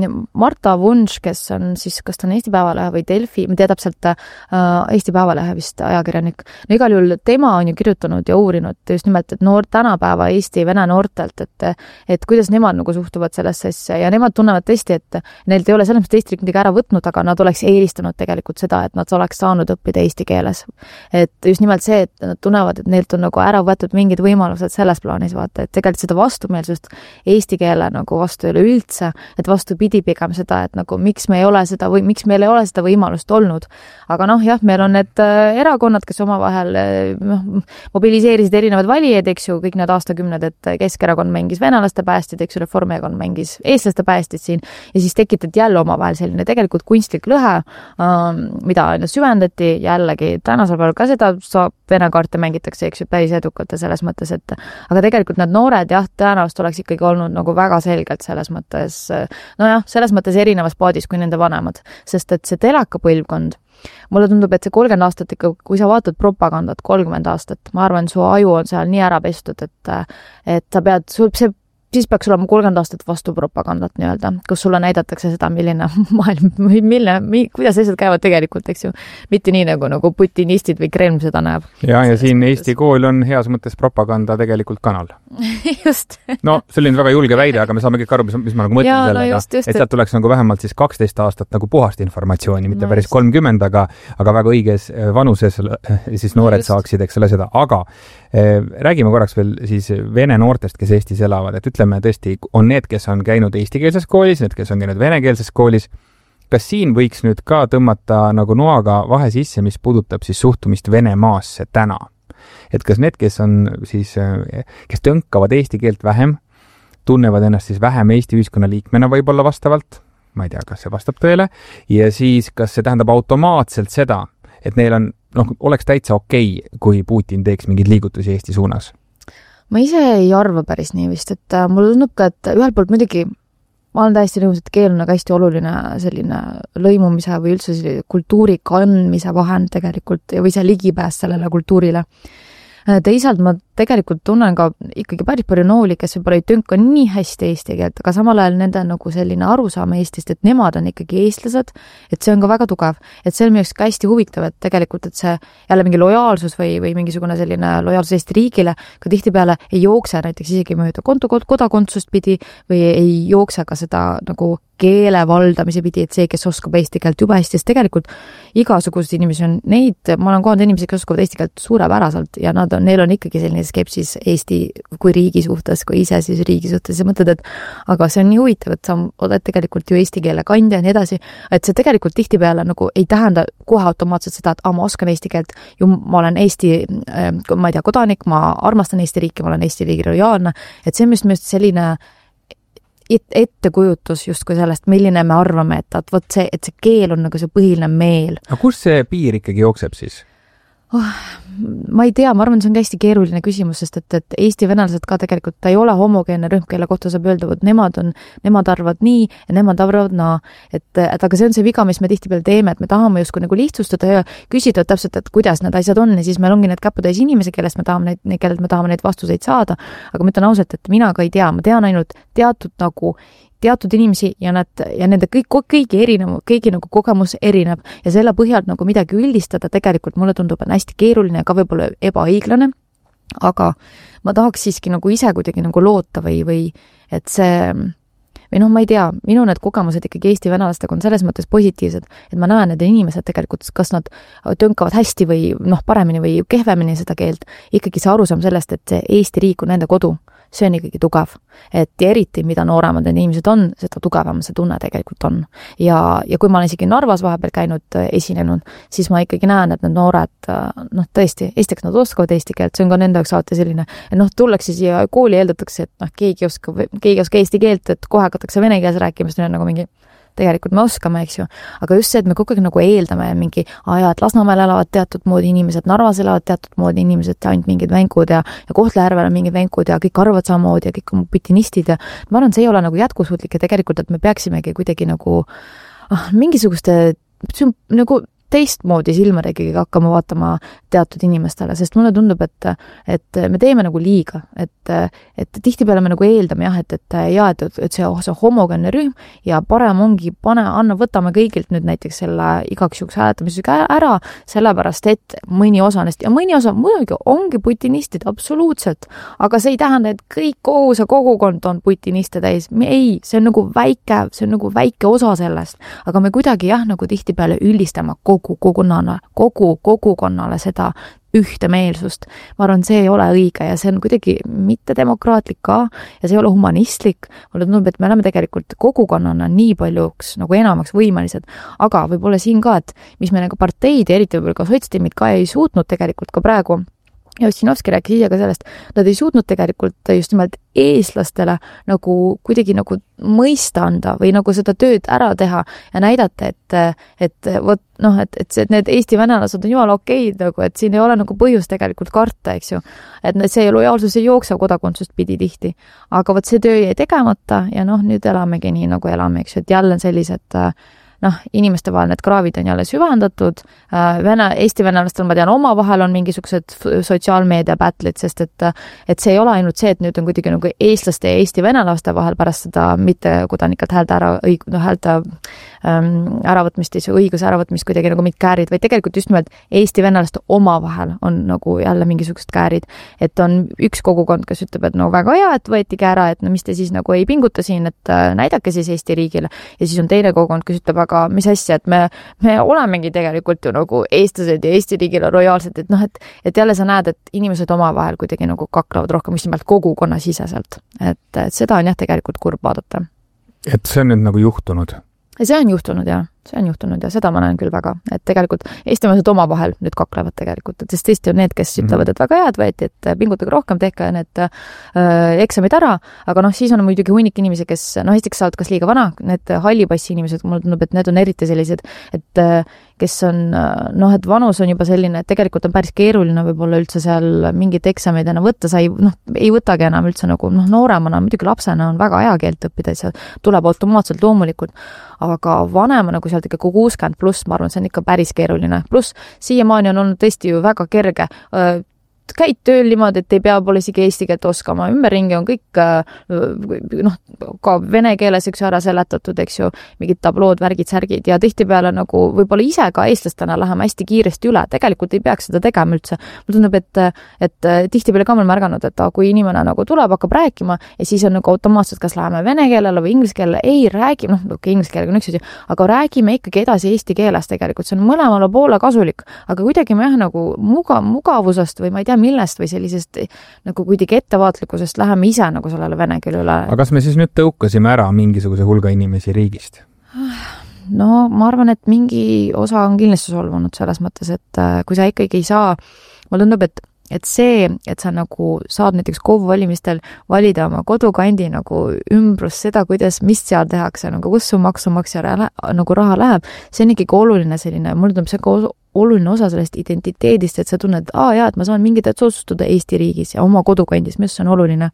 Marta Vunš, kes on siis, kas ta on Eesti Päevalehe või Delfi, ma tea täpselt äh, Eesti Päevalehe vist ajakirjanik, no igal juhul tema on ju kirjutanud ja uurinud just nimelt, et noor tänapäeva Eesti vene noortelt, et, et kuidas nemad nagu suhtuvad sellesse asja ja nemad tunnevad tõesti, et neilt ei ole selles mõttes Eesti riik midagi ära võtnud, aga nad oleks eelistanud tegelikult seda, et nad oleks saanud õppida eesti keeles. Et just nimelt see, et nad tunnevad, et neilt on nagu ära võetud mingid võimalused selles plaanis vaata, et tegelikult seda vastumeelsust eesti keele nagu vastu ei ole üldse, et vastu pidi pigem seda, et nagu miks me ei ole seda või miks meil ei ole seda võimalust olnud. Aga noh, jah, meil on need erakonnad, kes omavahel noh, mobiliseerisid erinevad valijaid, eks ju, kõik need aastakümned, et Keskerakond mängis venelaste päästid, eks ju, Reformierakond mängis eestlaste päästid siin ja siis tekitati jälle omavahel selline tegelikult kunstlik lõhe, mida aina süvendati, jällegi tänasel päeval ka seda saab vene kaarte mängitakse, eks ju, päris edukalt ja selles mõttes, et aga tegelikult need noored jah, tõenäoliselt oleks ikkagi olnud nagu väga selgelt selles mõttes, nojah, selles mõttes erinevas paadis kui nende vanemad, sest et see telaka põlvkond, mulle tundub, et see kolmkümmend aastat ikka, kui sa vaatad propagandat kolmkümmend aastat, ma arvan, su aju on seal nii ära pestud, et, et sa pead, sul see siis peaks olema kolmkümmend aastat vastu propagandat nii-öelda, kus sulle näidatakse seda, milline maailm, milline, kuidas asjad käivad tegelikult, eks ju, mitte nii nagu, nagu putinistid või Kreml seda näeb. Ja, ja siin Eesti kool on heas mõttes propaganda tegelikult kanal. Just. No, see oli väga julge väide, aga me saame kõik aru, mis, mis ma nagu mõtlen ja, sellega, no just, just, et sealt tuleks nagu vähemalt siis kaksteist aastat nagu puhast informatsiooni, mitte no, päris kolmkümmend, aga, aga väga õiges vanuses siis noored no, saaksid, eks ole seda, aga eh, räägime korraks veel siis vene noortest, kes Eestis elavad, et ütleme tõesti, on need, kes on käinud eestikeelses koolis, need, kes on käinud venekeelses koolis. Kas siin võiks nüüd ka tõmmata nagu noaga vahe sisse, mis puudutab siis suhtumist Venemaasse täna? Et kas need, kes on siis, kes tõnkavad eesti keelt vähem, tunnevad ennast siis vähem Eesti ühiskonna liikmena võib-olla vastavalt, ma ei tea, kas see vastab tõele, ja siis kas see tähendab automaatselt seda, et neil on, noh, oleks täitsa okei, kui Putin teeks mingeid liigutusi Eesti suunas? Ma ise ei arva päris nii vist, et mulle tundub ka, et ühelt poolt muidugi ma olen täiesti nõus, et keel on väga hästi oluline selline lõimumise või üldse kultuuri kandmise vahend tegelikult või see ligipääs sellele kultuurile. Teisalt ma tegelikult tunnen ka ikkagi päris palju nooli, kes võib-olla ei tünka nii hästi eesti keelt, aga samal ajal nende nagu selline arusaama Eestist, et nemad on ikkagi eestlased, et see on ka väga tugev. Et see on minu ka hästi huvitav, et tegelikult, et see jälle mingi lojaalsus või, või mingisugune selline lojaalsus Eesti riigile ka tihtipeale ei jookse näiteks isegi mööda kodakondsust pidi või ei jookse ka seda nagu keele valdamise pidi, et see, kes oskab eesti keelt juba hästi, sest tegelikult igasugused inimesi on neid, ma olen kohanud inimesi, kes oskavad eesti keelt suurepäraselt ja nad on, neil on ikkagi selline skepsis Eesti kui riigi suhtes, kui ise siis riigi suhtes ja mõtled, et aga see on nii huvitav, et sa oled tegelikult ju eesti keele kandja ja nii edasi, et see tegelikult tihtipeale nagu ei tähenda kohe automaatselt seda, et ah, ma oskan eesti keelt, ju ma olen Eesti, ma ei tea, kodanik, ma armastan Eesti riiki, ma olen Eesti riigi lojaalne, et see on just mõist selline ettekujutus justkui sellest, milline me arvame, et, et, võt see, et see keel on nagu see põhiline meel. Aga kus see piir ikkagi jookseb siis? Oh, ma ei tea, ma arvan, see on hästi keeruline küsimus, sest et, et Eesti venelased ka tegelikult, ta ei ole homogeenne rühm, kelle kohta saab öelda, et nemad on, nemad arvavad nii ja nemad arvavad naa. Et, et aga see on see viga, mis me tihtipeale teeme, et me tahame justkui nagu lihtsustada ja küsida täpselt, et kuidas need asjad on ja siis meil ongi need käputäis inimesi, kellest me tahame neid, kellelt me tahame neid vastuseid saada. Aga ma ütlen ausalt, et mina ka ei tea, ma tean ainult teatud nagu teatud inimesi ja nad ja nende kõik kõigi erinev, kõigi nagu kogemus erineb ja selle põhjalt nagu midagi üldistada tegelikult mulle tundub on hästi keeruline ja ka võib-olla ebaõiglane, aga ma tahaks siiski nagu ise kuidagi nagu loota või, või et see või noh, ma ei tea, minu need kogemused ikkagi Eesti venelastega on selles mõttes positiivsed, et ma näen, et inimesed tegelikult, kas nad tönkavad hästi või noh, paremini või kehvemini seda keelt, ikkagi see arusaam sellest, et see Eesti riik on nende kodu, see on ikkagi tugev. Et ja eriti, mida nooremad need inimesed on, seda tugevam see tunne tegelikult on. Ja, ja kui ma olen isegi Narvas vahepeal käinud esinenud, siis ma ikkagi näen, et need noored, noh tõesti, esiteks nad oskavad eesti keelt, see on ka nende jaoks alati selline, et noh, tullakse siia kooli eeldatakse, et noh, keegi oskab, keegi oskab eesti keelt, et kohe hakatakse vene keeles rääkima, see on nagu mingi tegelikult me oskame, eks ju, aga just see, et me kogu aeg nagu eeldame mingi aja, et Lasnamäel elavad teatud moodi inimesed, Narvas elavad teatud moodi inimesed, ainult mingid vänkud ja, ja Kohtla-Järvel on mingid vänkud ja kõik arvavad samamoodi ja kõik on putinistid ja ma arvan, see ei ole nagu jätkusuutlik ja tegelikult, et me peaksimegi kuidagi nagu ah, mingisuguste nagu teistmoodi silmad ikkagi hakkama vaatama teatud inimestele, sest mulle tundub, et, et me teeme nagu liiga, et, et tihtipeale me nagu eeldame jah, et, et, ja, et, et see, see homogenne rühm ja parem ongi pane, anna, võtame kõigilt nüüd näiteks selle igaks juhuks hääletamisega ära, sellepärast, et mõni osa neist, ja mõni osa muidugi ongi putinistid, absoluutselt, aga see ei tähenda, et kõik kogu see kogukond on putiniste täis, ei, see on nagu väike, see on nagu väike osa sellest, aga me kuidagi jah, nagu tihtipeale üldistame kogu kogukonnale, kogu kogukonnale seda ühte meelsust. Ma arvan, see ei ole õige ja see on kuidagi mitte demokraatlik ka ja see ei ole humanistlik. Mulle tundub, et me oleme tegelikult kogukonnana nii paljuks nagu enamaks võimelised, aga võib-olla siin ka, et mis me nagu parteid ja eriti võib-olla ka sotsiaaldemokraadid ka ei suutnud tegelikult ka praegu ja Ossinovski rääkis ise ka sellest, nad ei suutnud tegelikult just nimelt eestlastele nagu kuidagi nagu mõista anda või nagu seda tööd ära teha ja näidata, et, et võt, noh, et, et, see, et need Eesti venelased on jumala okeid, nagu, et siin ei ole nagu põhjus tegelikult karta, eks ju. Et see lojaalsus ei jookse kodakondsust pidi tihti. Aga võt see töö jäi tegemata ja noh, nüüd elamegi nii nagu elame, eks ju, et jälle sellised noh, inimeste vahel need kraavid on jälle süvendatud, Vene, Eesti venelastel, ma tean, oma vahel on mingisugused sotsiaalmeedia pätlid, sest et, et see ei ole ainult see, et nüüd on kuidagi nagu eestlaste ja Eesti venelaste vahel pärast seda mitte kodanikelt häälde ära, õig, no, häälde ähm, äravõtmist, õiguse äravõtmist kuidagi nagu mingid käärid, vaid tegelikult just nimelt Eesti venelaste oma vahel on nagu jälle mingisugused käärid, et on üks kogukond, kes ütleb, et no väga hea, et võetigi ära, et no mis te siis nagu ei pinguta siin, et näidake siis Eesti riigile ja siis on teine kogukond, kes ütleb, aga mis asja, et me, me olemegi tegelikult ju nagu eestlased ja Eesti riigile lojaalsed, et noh, et, et jälle sa näed, et inimesed oma vahel kuidagi nagu kaklevad rohkem just nimelt kogukonna siseselt. Et, et seda on jah tegelikult kurb vaadata. Et see on nüüd nagu juhtunud? See on juhtunud, jah. See on juhtunud ja seda ma näen küll väga, et tegelikult eestimeelsed oma vahel nüüd kaklevad tegelikult, et sest tõesti on need, kes ütlevad, et väga head võeti, et pingutage rohkem, tehke need äh, eksamid ära, aga noh, siis on muidugi hunnik inimesi, kes noh, esiteks saavad kas liiga vana, need hallipassi inimesed, mulle tundub, et need on eriti sellised, et äh, kes on noh, et vanus on juba selline, et tegelikult on päris keeruline võib-olla üldse seal mingit eksameid enam võtta, sa ei, noh, ei võtagi enam üldse nagu noh, nooremana, muidugi lapsena on väga hea keelt õppida, see tuleb automaatselt loomulikult, aga vanema nagu sealt ikka kuuskümmend pluss, ma arvan, see on ikka päris keeruline. Plus siiamaani on olnud tõesti ju väga kerge käid tööl niimoodi, et ei pea pole isegi eesti keelt oskama. Ümberringi on kõik noh, ka vene keeles üks ära seletatud, eks ju, mingid tablood, värgid, särgid ja tihtipeale nagu võib-olla ise ka eestlastena läheme hästi kiiresti üle. Tegelikult ei peaks seda tegema üldse. Mul tundub, et, et tihtipeale ka olen märganud, et kui inimene nagu tuleb, hakkab rääkima ja siis on nagu automaatselt, kas läheme vene keelele või inglise keelele, ei räägi, noh, okay, inglise keelega on üks asi, aga räägime ikkagi edasi eesti keeles tegelikult. See on mõlemale poole kasulik, aga kuidagi me jah nagu muga, mugavusest või ma ei tea, millest või sellisest nagu kuidagi ettevaatlikkusest läheme ise nagu sellele vene keele üle. aga kas me siis nüüd tõukasime ära mingisuguse hulga inimesi riigist? No ma arvan, et mingi osa on kindlasti solvunud selles mõttes, et kui sa ikkagi ei saa, mulle tundub, et et see, et sa nagu saad näiteks KOV valimistel valida oma kodukandi nagu ümbrus seda, kuidas, mis seal tehakse, nagu kus su maksumaksja nagu raha läheb, see on ikkagi oluline selline, mulle tundub see ka oluline osa sellest identiteedist, et sa tunned, et aa jaa, et ma saan mingit otsustada Eesti riigis ja oma kodukandis, mis on oluline.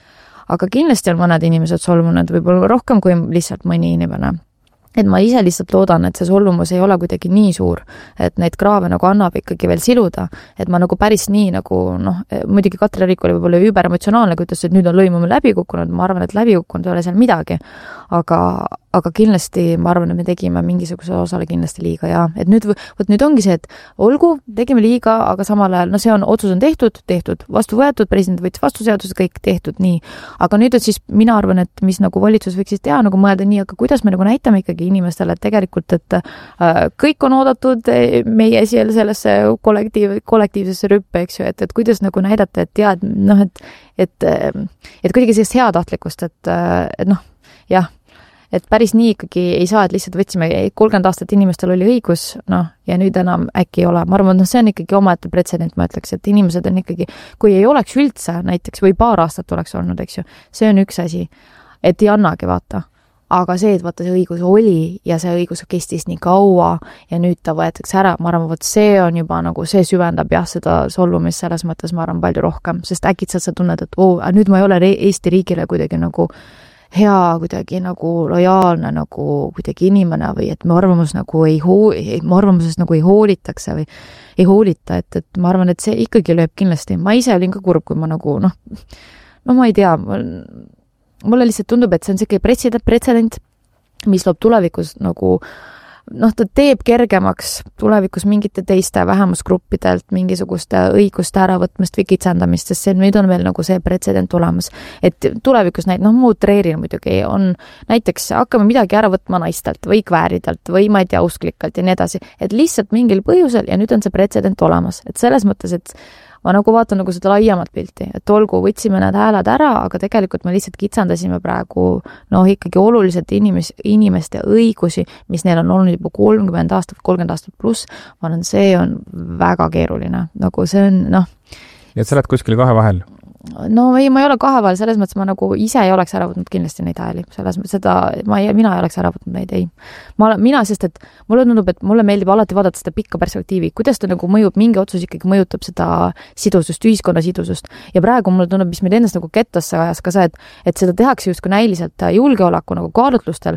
Aga kindlasti on mõned inimesed solvunud, võib-olla rohkem kui lihtsalt mõni inimene. Et ma ise lihtsalt loodan, et see solvumus ei ole kuidagi nii suur, et neid kraave nagu annab ikkagi veel siluda, et ma nagu päris nii nagu, noh, muidugi Katri Riik oli võib-olla überemotsionaalne, kui ütles, et nüüd on lõimumine läbi kukkunud, ma arvan, et läbi kukkunud ei ole seal midagi, aga, aga kindlasti ma arvan, et me tegime mingisuguse osale kindlasti liiga ja et nüüd, võt nüüd ongi see, et olgu, tegime liiga, aga samal ajal, no see on, otsus on tehtud, tehtud, vastu võetud, president võttis vastu seaduse, kõik tehtud nii, aga nüüd, et siis mina arvan, et mis nagu valitsus võiksid teha, nagu mõelda nii, aga kuidas me nagu näitame ikkagi inimestele, et tegelikult, et äh, kõik on oodatud meie siia sellesse kollektiiv, kollektiivsesse rüppe, eks ju, et, et kuidas nagu näidata, et jah, et noh, et, et, et kuidagi sellist heatahtlikkust, et, et noh, jah, et päris nii ikkagi ei saa, et lihtsalt võtsime kolmkümmend aastat inimestel oli õigus, noh, ja nüüd enam äkki ei ole. Ma arvan, no see on ikkagi omaette pretsedent, ma ütleks, et inimesed on ikkagi, kui ei oleks üldse näiteks või paar aastat oleks olnud, eks ju, see on üks asi, et ei annagi vaata. Aga see, et vaata see õigus oli ja see õigus kestis nii kaua ja nüüd ta võetakse ära, ma arvan, võt see on juba nagu, see süvendab jah, seda solvumist selles mõttes, ma arvan, palju rohkem, sest äkitselt sa tunned, et oo, nüüd ma ei ole Eesti riigile kuidagi nagu hea, kuidagi nagu lojaalne, nagu kuidagi inimene või et mu arvamus nagu ei hoo-, mu arvamuses nagu ei hoolitakse või ei hoolita, et, et ma arvan, et see ikkagi lööb kindlasti. Ma ise olin ka kurb, kui ma nagu, noh, no ma ei tea, ma mulle lihtsalt tundub, et see on selline pretsedent, pretsedent, mis loob tulevikus nagu, noh, ta teeb kergemaks tulevikus mingite teiste vähemusgruppidelt mingisugust õiguste äravõtmist või kitsendamist, sest see nüüd on veel nagu see pretsedent olemas. Et tulevikus näid, noh, muutreerin muidugi, on näiteks hakkame midagi ära võtma naistelt või kvääridelt või ma ei tea, usklikalt ja nii edasi, et lihtsalt mingil põhjusel ja nüüd on see pretsedent olemas. Et selles mõttes, et ma nagu vaatan nagu seda laiemat pilti, et olgu, võtsime need hääled ära, aga tegelikult me lihtsalt kitsendasime praegu noh, ikkagi oluliselt inimes, inimeste õigusi, mis neil on olnud juba kolmkümmend aastat, kolmkümmend aastat pluss, ma olen, see on väga keeruline, nagu see on, noh. Ja et sa oled kuskil kahe vahel? No ei, ma ei ole kahe vahel, selles mõttes ma nagu ise ei oleks ära võtnud kindlasti neid hääli, selles mõttes seda, ma ei, mina ei oleks ära võtnud neid, ei. Ma olen, mina, sest et mulle tundub, et mulle meeldib alati vaadata seda pikka perspektiivi, kuidas ta nagu mõjub, mingi otsus ikkagi mõjutab seda sidusust, ühiskonna sidusust. Ja praegu mulle tundub, mis meil endast nagu kettasse ajas ka see, et, et seda tehakse justkui näiliselt julgeoleku nagu kaalutlustel.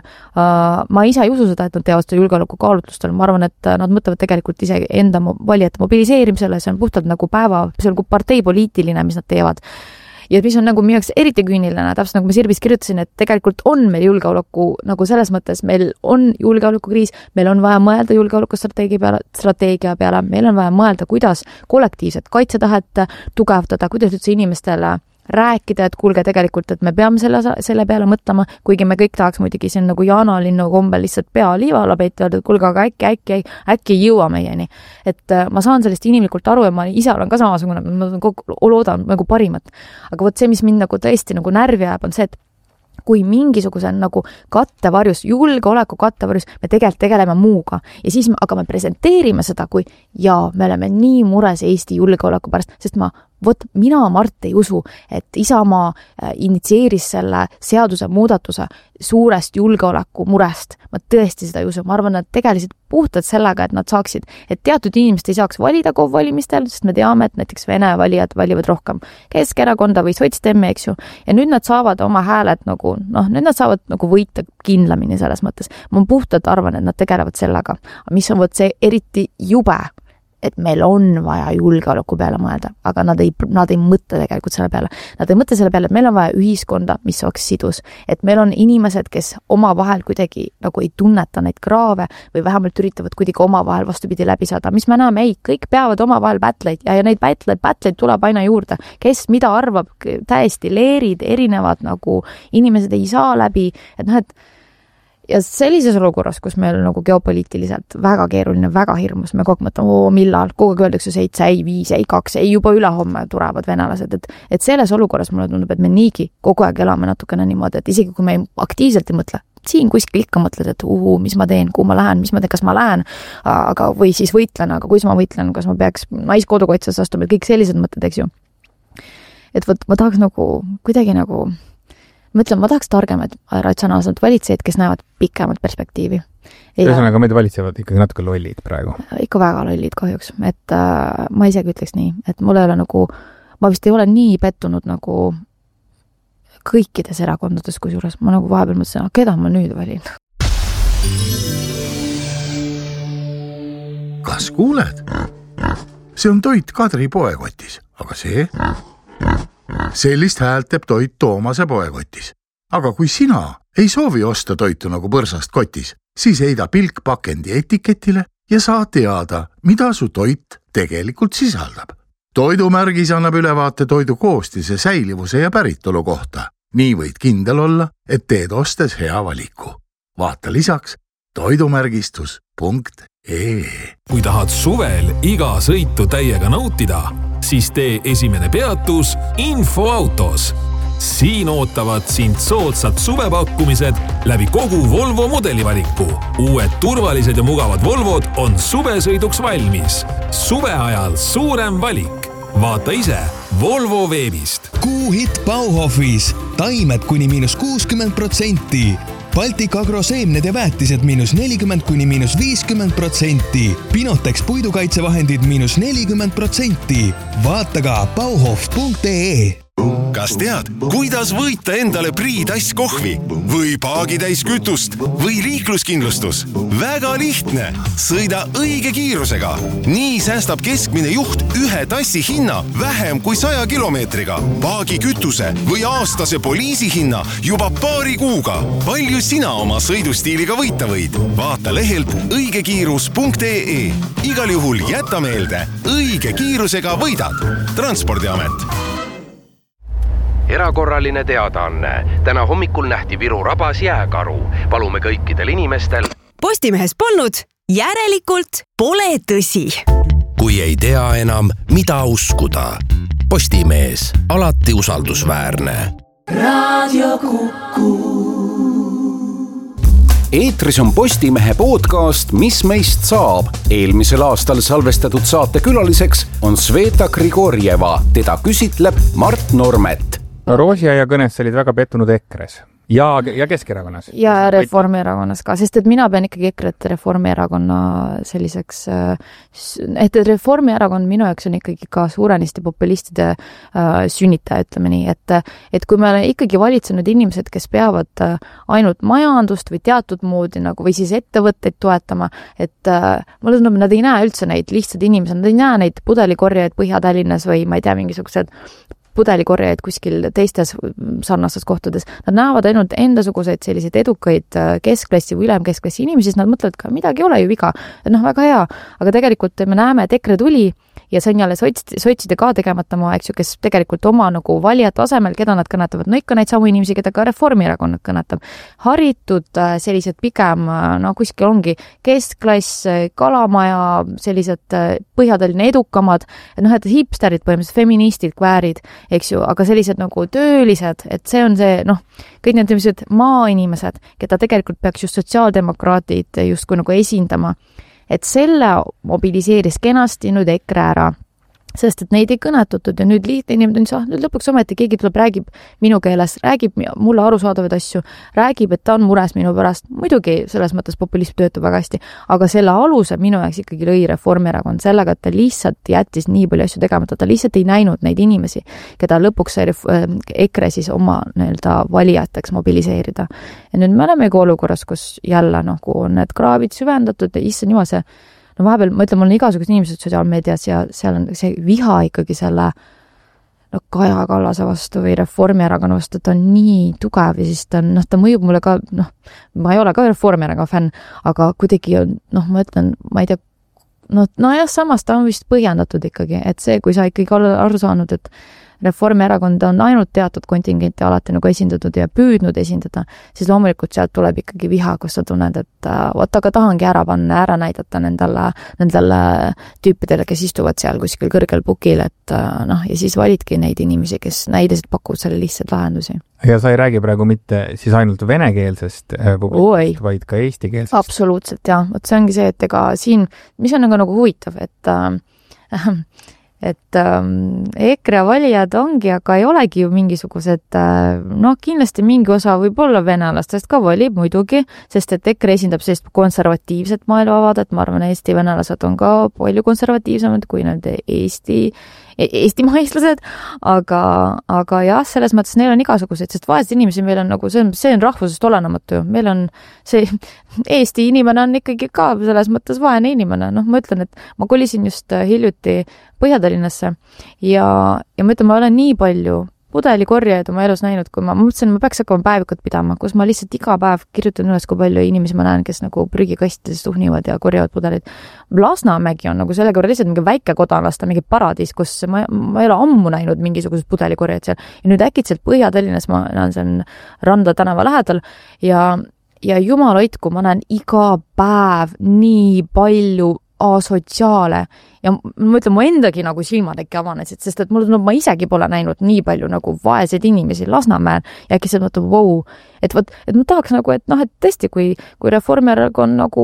Ma ise ei usu seda, et nad teevad seda julgeoleku kaalutlustel. Ma arvan, et nad mõtlevad tegelikult ise enda valijate mobiliseerimisele, see on puhtalt nagu päeva, see on parteipoliitiline, mis nad teevad. Ja mis on nagu minu jaoks eriti küüniline, täpselt nagu ma Sirbis kirjutasin, et tegelikult on meil julgeoleku, nagu selles mõttes meil on julgeolekukriis, meil on vaja mõelda julgeolekustrateegia peale, strateegia peale, meil on vaja mõelda, kuidas kollektiivset kaitsetahet tugevdada, kuidas üldse inimestele rääkida, et kuulge tegelikult, et me peame selle, selle peale mõtlema, kuigi me kõik tahaks muidugi siin nagu Jaana linnu kombel lihtsalt pea liivala peita, et kuulge, aga äkki, äkki, äkki ei jõua meieni. Et ma saan sellest inimlikult aru ja ma ise olen ka samasugune, ma loodan nagu parimat. Aga võt see, mis mind nagu tõesti nagu närvi jääb, on see, et kui mingisuguse nagu kattevarjus, julgeoleku kattevarjus, me tegelikult tegeleme muuga ja siis me, aga me presenteerime seda, kui jaa, me oleme nii mures Eesti julgeoleku pärast, sest ma Vot mina, Mart, ei usu, et Isamaa initsieeris selle seaduse muudatuse suurest julgeoleku murest. Ma tõesti seda ei usu. Ma arvan, et tegeliselt puhtalt sellega, et nad saaksid, et teatud inimesed ei saaks valida KOV valimistel, sest me teame, et näiteks Vene valijad valivad rohkem Keskerakonda või Sotsdemme, eks ju. Ja nüüd nad saavad oma hääled nagu, noh, nüüd nad saavad nagu võita kindlamini selles mõttes. Ma puhtalt arvan, et nad tegelevad sellega. Mis on võt see eriti jube, et meil on vaja julgeoleku peale mõelda, aga nad ei, nad ei mõtle tegelikult selle peale. Nad ei mõtle selle peale, et meil on vaja ühiskonda, mis oleks sidus. Et meil on inimesed, kes oma vahel kuidagi nagu ei tunneta neid kraave või vähemalt üritavad kuidagi oma vahel vastupidi läbi saada. Mis me näeme, ei, kõik peavad oma vahel battleid ja, ja neid battleid, battleid tuleb aina juurde. Kes mida arvab, täiesti leerid, erinevad nagu inimesed ei saa läbi, et noh, et ja sellises olukorras, kus meil nagu geopoliitiliselt väga keeruline, väga hirmus, me kogu mõtleme, oo, millal, kogu aeg öeldakse seitse, ei viis, ei kaks, ei juba ülehomme tulevad venelased, et, et selles olukorras mulle tundub, et me niigi kogu aeg elame natukene niimoodi, et isegi kui me aktiivselt ei mõtle, siin kuskil ikka mõtled, et uhu, mis ma teen, kuhu ma lähen, mis ma teen, kas ma lähen, aga, või siis võitlen, aga kus ma võitlen, kas ma peaks naiskodukaitses astuma, kõik sellised mõtted, eks ju. Et võt, ma tahaks nagu, kuidagi nagu ma ütlen, ma tahaks targemad ratsionaalselt valitsejaid, kes näevad pikemat perspektiivi. Ühesõnaga, meid valitsevad ikkagi natuke lollid praegu. Ikka väga lollid kahjuks, et äh, ma isegi ütleks nii, et mul ei ole nagu, ma vist ei ole nii pettunud nagu kõikides erakondades, kusjuures ma nagu vahepeal mõtlesin, keda ma nüüd valin. Kas kuuled? See on toit Kadri poekotis, aga see... Sellist häält teeb toit Toomase poekotis. Aga kui sina ei soovi osta toitu nagu põrsast kotis, siis heida pilk pakendi etiketile ja saa teada, mida su toit tegelikult sisaldab. Toidumärgis annab ülevaate toidu koostise, säilivuse ja päritolu kohta. Nii võid kindel olla, et teed ostes hea valiku. Vaata lisaks toidumärgistus punkt ee. Kui tahad suvel iga sõitu täiega nautida, siis tee esimene peatus Infoautos. Siin ootavad sind soodsad suvepakkumised läbi kogu Volvo modelivaliku. Uued turvalised ja mugavad Volvod on suvesõiduks valmis. Suve ajal suurem valik. Vaata ise Volvo veebist. Kuuhitt Bauhofis. Taimed kuni miinus kuuskümmend protsenti. Baltic Agro seemned ja väetised miinus nelikümmend kuni miinus viiskümmend protsenti. Pinotex puidukaitsevahendid miinus nelikümmend protsenti. Vaata ka bauhof punkt ee. Kas tead, kuidas võita endale Priidass kohvi või paagitäis kütust või liikluskindlustus? Väga lihtne. Sõida õige kiirusega. Nii säästab keskmine juht ühe tassi hinna vähem kui saja kilomeetriga. Paagi kütuse või aastase poliisi hinna juba paari kuuga. Palju sina oma sõidustiiliga võita võid? Vaata lehelt õigekiirus punkt ee. Igal juhul jäta meelde, õige kiirusega võidad. Transpordiamet. Erakorraline teadaanne. Täna hommikul nähti Viru rabas jääkaru. Palume kõikidel inimestel. Postimehes polnud, järelikult pole tõsi. Kui ei tea enam, mida uskuda. Postimees, alati usaldusväärne. Radio Kuku. Eetris on Postimehe podcast Mis meist saab. Eelmisel aastal salvestatud saate külaliseks on Sveta Grigorjeva. Teda küsitleb Mart Normet. Roosiaia kõnes olid väga pettunud EKRE-s ja, ja Keskerakonnas. Ja Reformierakonnas ka, sest et mina pean ikkagi EKRE-t Reformierakonna selliseks, et Reformierakond minu jaoks on ikkagi ka suurenisti populistide sünnitaja, ütleme nii, et, et kui me oleme ikkagi valitsenud inimesed, kes peavad ainult majandust või teatud moodi nagu, või siis ettevõtteid toetama, et mulle tundub, nad ei näe üldse neid lihtsad inimesed, nad ei näe neid pudelikorjajaid Põhja-Tallinnas või ma ei tea, mingisugused pudelikorjajaid kuskil teistes sarnastes kohtades. Nad näevad ainult endasuguseid selliseid edukaid keskklassi või ülemkeskklassi inimesi, siis nad mõtlevad ka, midagi ei ole ju viga. No väga hea, aga tegelikult me näeme, et EKRE tuli ja see on jälle sotside ka tegemata maa, eks ju, kes tegelikult oma nagu valijate asemel, keda nad kõnetavad, no ikka neid samu inimesi, keda ka Reformierakonnad kõnetab. Haritud sellised pigem, no kuskil ongi keskklass, kalamaja, sellised Põhja-Tallinna edukamad, noh, et hipsterid põhimõtteliselt, feministid, kväärid, eks ju, aga sellised nagu töölised, et see on see, noh, kõik need sellised maainimesed, keda tegelikult peaks just sotsiaaldemokraatid justkui nagu esindama, et selle mobiliseeris kenasti nüüd EKRE ära, sest et neid ei kõnetatud ja nüüd lihtne inimene on, nüüd lõpuks ometi keegi tuleb, räägib minu keeles, räägib mulle arusaadavaid asju, räägib, et ta on mures minu pärast. Muidugi selles mõttes populism töötab väga hästi, aga selle aluse minu jaoks ikkagi lõi Reformierakond sellega, et ta lihtsalt jättis nii palju asju tegemata, ta lihtsalt ei näinud neid inimesi, keda lõpuks sai EKRE siis oma nii-öelda valijateks mobiliseerida. Ja nüüd me oleme ka olukorras, kus jälle nagu on need kraavid süvendatud ja issa niimoodi see no vahepeal, ma ütlen, mul on igasugused inimesed sotsiaalmeedias ja seal on see viha ikkagi selle no, Kaja Kallase vastu või Reformierakonna vastu, ta on nii tugev ja siis ta, on, noh, ta mõjub mulle ka, noh, ma ei ole ka Reformierakonna fänn, aga kuidagi on, noh, ma ütlen, ma ei tea, no, no jah, samas ta on vist põhjendatud ikkagi, et see, kui sa ikkagi aru saanud, et Reformierakond on ainult teatud kontingenti alati nagu esindatud ja püüdnud esindada, siis loomulikult sealt tuleb ikkagi viha, kus sa tunned, et oot, aga tahangi ära panna, ära näidata nendele, nendele tüüpidele, kes istuvad seal kuskil kõrgel pukil, et noh, ja siis validki neid inimesi, kes näidasid pakuvad selle lihtsalt lahendusi. Ja sa ei räägi praegu mitte siis ainult venekeelsest publikust, vaid ka eestikeelsest. Absoluutselt, jah. Vot see ongi see, et ega siin, mis on nagu, nagu huvitav, et äh, et ähm, EKRE valijad ongi, aga ei olegi ju mingisugused, äh, noh, kindlasti mingi osa võib olla venelastest ka valib muidugi, sest et EKRE esindab sellist konservatiivset maailmavaadet, ma arvan, Eesti venelased on ka palju konservatiivsemad kui need Eesti Eesti maislased, aga, aga jah, selles mõttes neil on igasugused, sest vaesed inimesi meil on nagu, see on, see on rahvusest olenematu. Meil on see, Eesti inimene on ikkagi ka selles mõttes vaene inimene. Noh, ma ütlen, et ma kolisin just hiljuti Põhja-Tallinnasse ja, ja ma ütlen, ma olen nii palju pudelikorjajaid oma elus näinud, kui ma mõtlesin, ma peaks hakkama päevikut pidama, kus ma lihtsalt iga päev kirjutan üles, kui palju inimesi ma näen, kes nagu prügikastides tuhnivad ja korjavad pudelid. Lasnamägi on nagu sellega lihtsalt mingi väike kodanlasta, mingi paradiis, kus ma, ma ei ole ammu näinud mingisugused pudelikorjad seal. Ja nüüd äkitselt Põhja-Tallinnas ma näen seal Randa tänava lähedal ja, ja jumal hoidku, ma näen iga päev nii palju asotsiaale ja ma ütlen, mu endagi nagu silmad äkki avanesid, sest et mul, no, ma isegi pole näinud nii palju nagu vaeseid inimesi Lasnamäel ja äkki see mõtleb, wow, et, võt, et ma tahaks nagu, et noh, et tõesti, kui, kui Reformierakond nagu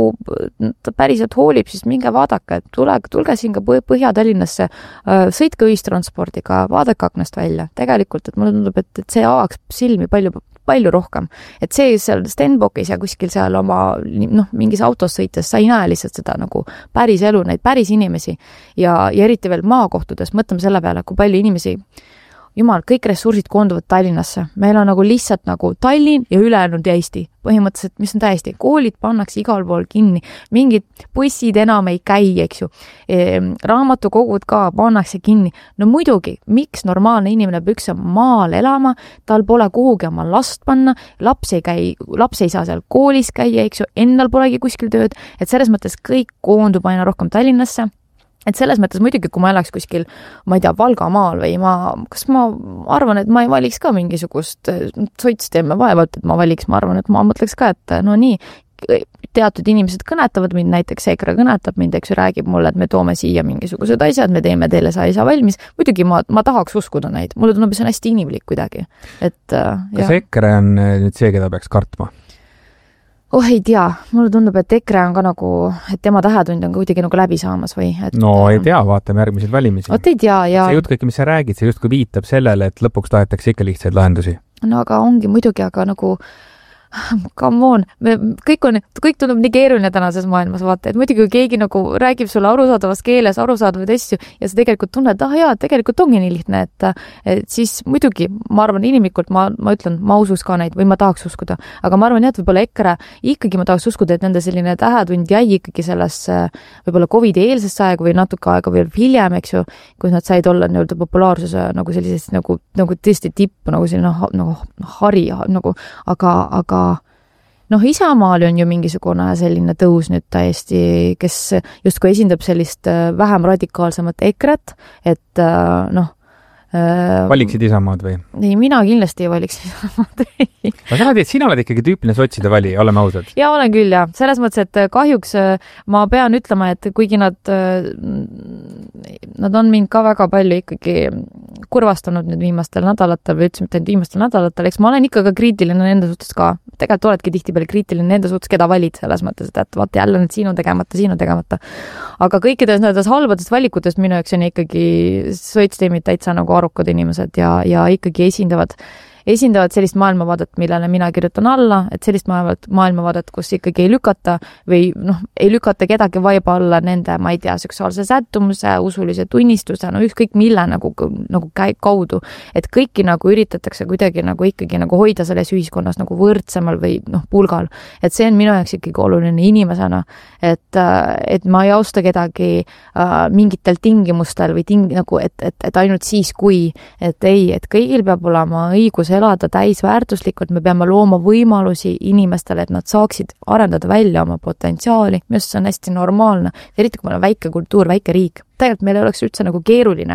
ta päriselt hoolib, siis minge vaadake, et tule, tulge siin ka Põhja-Tallinnasse, sõitke ühistranspordiga, vaadake aknast välja. Tegelikult, et mulle tundub, et, et see avaks silmi palju palju rohkem. Et see seal Stenbockis ja kuskil seal oma, noh, mingis autos sõites, sa ei näe lihtsalt seda nagu päris elu, neid päris inimesi ja, ja eriti veel maakohtudes, mõtleme selle peale, kui palju inimesi, jumal, kõik ressursid koonduvad Tallinnasse. Meil on nagu lihtsalt nagu Tallinn ja ülejäänud Eesti. Põhimõtteliselt, mis on täiesti, koolid pannakse igal pool kinni, mingid bussid enam ei käi, eks ju. E, raamatukogud ka pannakse kinni. No muidugi, miks normaalne inimene peaks maal elama, tal pole kuhugi oma last panna, laps ei käi, laps ei saa seal koolis käia, eks ju, endal polegi kuskil tööd, et selles mõttes kõik koondub aina rohkem Tallinnasse. Et selles mõttes muidugi, kui ma elaks kuskil, ma ei tea, Valgamaal või ma, kas ma arvan, et ma ei valiks ka mingisugust soitsteemme vaevalt, et ma valiks, ma arvan, et ma mõtleks ka, et no nii, teatud inimesed kõnetavad mind, näiteks EKRE kõnetab mind, eks ju, räägib mulle, et me toome siia mingisugused asjad, me teeme teile sa ei saa valmis. Muidugi ma, ma tahaks uskuda neid. Mulle tundub, see on hästi inimlik kuidagi. Et, kas jah. EKRE on nüüd see, keda peaks kartma? Oh, ei tea. Mulle tundub, et EKRE on ka nagu, et tema tähetund on kuidagi nagu läbi saamas või? Et, no ei tea, vaatame järgmiseid valimisi. Oot ei tea, ja... See jutt kõik, mis sa räägid, see just kui viitab sellele, et lõpuks tahetakse ikka lihtsaid lahendusi. No aga ongi muidugi, aga nagu come on, me, kõik on, kõik tundub nii keeruline tänases maailmas, vaata, et muidugi kui keegi nagu räägib sulle arusaadavas keeles arusaadavaid asju ja sa tegelikult tunned, ah jaa, tegelikult ongi nii lihtne, et, et siis muidugi, ma arvan inimlikult, ma, ma ütlen, ma usus ka neid või ma tahaks uskuda, aga ma arvan, et võib-olla EKRE, ikkagi ma tahaks uskuda, et nende selline tähetund jäi ikkagi sellesse võib-olla Covidi eelsesse aega või natuke aega veel hiljem, eks ju, kus nad said olla nii-öelda populaarsuse nagu sellisest nagu, nagu tõesti tippu, nagu selline nagu hari, nagu, aga, aga noh, Isamaal on ju mingisugune selline tõus nüüd täiesti, kes just kui esindab sellist vähem radikaalsemat EKRE-t, et noh, valiksid Isamaad või? Ei, mina kindlasti ei valiks Isamaad. Aga sa oled, sina oled ikkagi tüüpiline sotside vali, oleme ausad. Ja olen küll, jah. Selles mõttes, et kahjuks ma pean ütlema, et kuigi nad, nad on mind ka väga palju ikkagi kurvastanud nüüd viimastel nädalatel või üldse mitte viimastel nädalatel, eks ma olen ikka ka kriitiline nende suhtes ka. Tegelikult oledki tihtipeale kriitiline nende suhtes, keda valid selles mõttes, et vaata jälle need siin on tegemata, siin on tegemata. Aga kõikides nendes halbadest valikutest minu jaoks on ikkagi sotsdeemid täitsa nagu arukad inimesed ja, ja ikkagi esindavad esindavad sellist maailmavaadet, millele mina kirjutan alla, et sellist maailmavaadet, kus ikkagi ei lükata või noh, ei lükata kedagi vaiba alla nende, ma ei tea, seksuaalse sättumuse, usulise tunnistuse, no ükskõik mille nagu, nagu käib kaudu, et kõiki nagu üritatakse kuidagi nagu ikkagi nagu hoida selles ühiskonnas nagu võrdsemal või noh, pulgal, et see on minu jaoks ikkagi oluline inimesena, et, et ma ei austa kedagi äh, mingitel tingimustel või ting, nagu, et, et, et ainult siis, kui, et ei, et kõigil peab olema õigus elada täisväärtuslikult, me peame looma võimalusi inimestele, et nad saaksid arendada välja oma potentsiaali, mis on hästi normaalne, eriti kui meil on väike kultuur, väike riik. Tegelikult meil oleks üldse nagu keeruline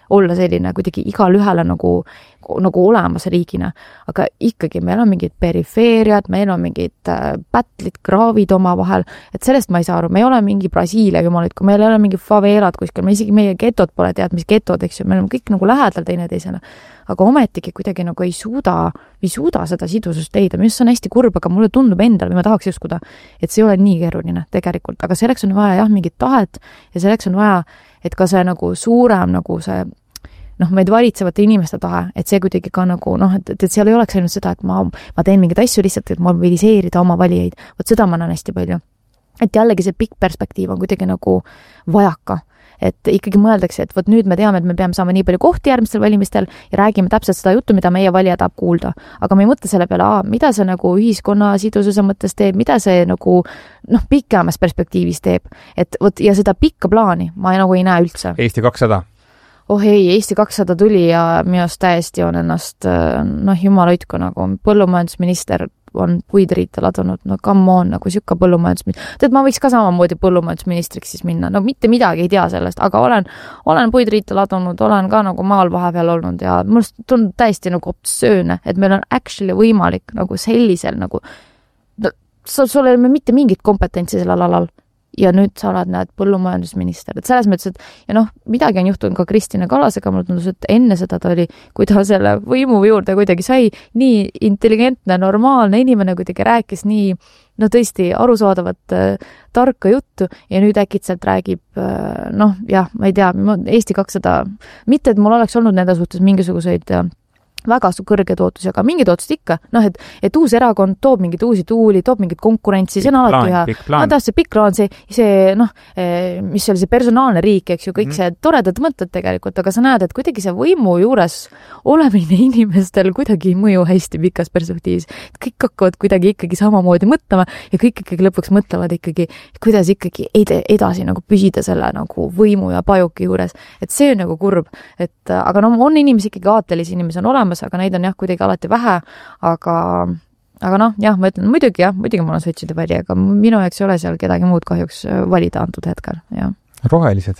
olla selline kuidagi igal ühele nagu, nagu olemas riigina, aga ikkagi meil on mingid perifeeriad, meil on mingid pätlid, kraavid oma vahel, et sellest ma ei saa aru, me ei ole mingi Brasiilia jumalid, kui meil ei ole mingi faveelad kuskil, me isegi meie getod pole tead, mis getod, eks ju, meil on kõik nagu lähedal teineteisele, aga ometigi kuidagi nagu ei suuda, ei suuda seda sidusust leida, mis on hästi kurb, aga mulle tundub endal, või ma tahaks uskuda, et see ei ole nii keeruline tegelikult, aga selleks on vaja jah, mingit tahet ja selleks on vaja, et ka see nagu suurem nagu see noh, meid valitsevate inimeste tahe, et see kuidagi ka nagu noh, et, et seal ei oleks ainult seda, et ma, ma teen mingeid asju lihtsalt, et mobiliseerida oma valijaid, vot seda ma näen hästi palju. Et jällegi see pikk perspektiiv on kuidagi nagu vajaka, et ikkagi mõeldakse, et vot nüüd me teame, et me peame saama nii palju kohti järgmistel valimistel ja räägime täpselt seda juttu, mida meie valija tahab kuulda. Aga me ei mõtle selle peale, aa, mida see nagu ühiskonna sidususe mõttes teeb, mida see nagu noh, pikemas perspektiivis teeb. Et vot, ja seda pikka plaani ma nagu ei näe üldse. Eesti kakssada Oh ei, Eesti kakssada tuli ja minust täiesti on ennast, noh, jumal hoidku nagu põllumajandusminister on puid riita ladunud, no come on, nagu sükka põllumajandusminister. Tead, ma võiks ka samamoodi põllumajandusministriks siis minna, no mitte midagi ei tea sellest, aga olen, olen puid riita ladunud, olen ka nagu maal vahepeal olnud ja mul tundub täiesti nagu obsööne, et meil on actually võimalik nagu sellisel nagu, no, sul ei ole mitte mingit kompetentsi sellel alal. Ja nüüd sa oled näed põllumajandusminister. Et selles mõttes, et ja noh, midagi on juhtunud ka Kristina Kallasega, mul tundus, et enne seda ta oli, kui ta selle võimu juurde kuidagi sai, nii intelligentne, normaalne inimene kuidagi rääkis nii, no tõesti arusaadavat äh, tarka juttu ja nüüd äkitselt räägib, äh, noh, jah, ma ei tea, Eesti kakssada, mitte et mul oleks olnud nende suhtes mingisuguseid äh, väga kõrge tootus, aga mingid otsust ikka, noh, et, et uus erakond toob mingid uusi tuuli, toob mingid konkurentsi, see on alati ühe, no, see pikk plaan, see, see noh, mis oli see personaalne riik, eks ju, kõik mm-hmm. see toredad mõtted tegelikult, aga sa näed, et kuidagi see võimu juures olemine inimestel kuidagi ei mõju hästi pikas perspektiivis. Kõik hakkavad kuidagi ikkagi samamoodi mõtlema ja kõik ikkagi lõpuks mõtlevad ikkagi, kuidas ikkagi ed- edasi nagu püsida selle nagu võimu ja pajuki juures. Et see on nagu kurb, et aga no on inimesi ikkagi aatelisi inimesi on olemas, aga neid on jah kuidagi alati vähe, aga, aga noh, jah, ma ütlen, muidugi jah, muidugi mul on sotside vali, aga minu jaoks ei ole seal kedagi muud kahjuks valida antud hetkel, jah. Rohelised?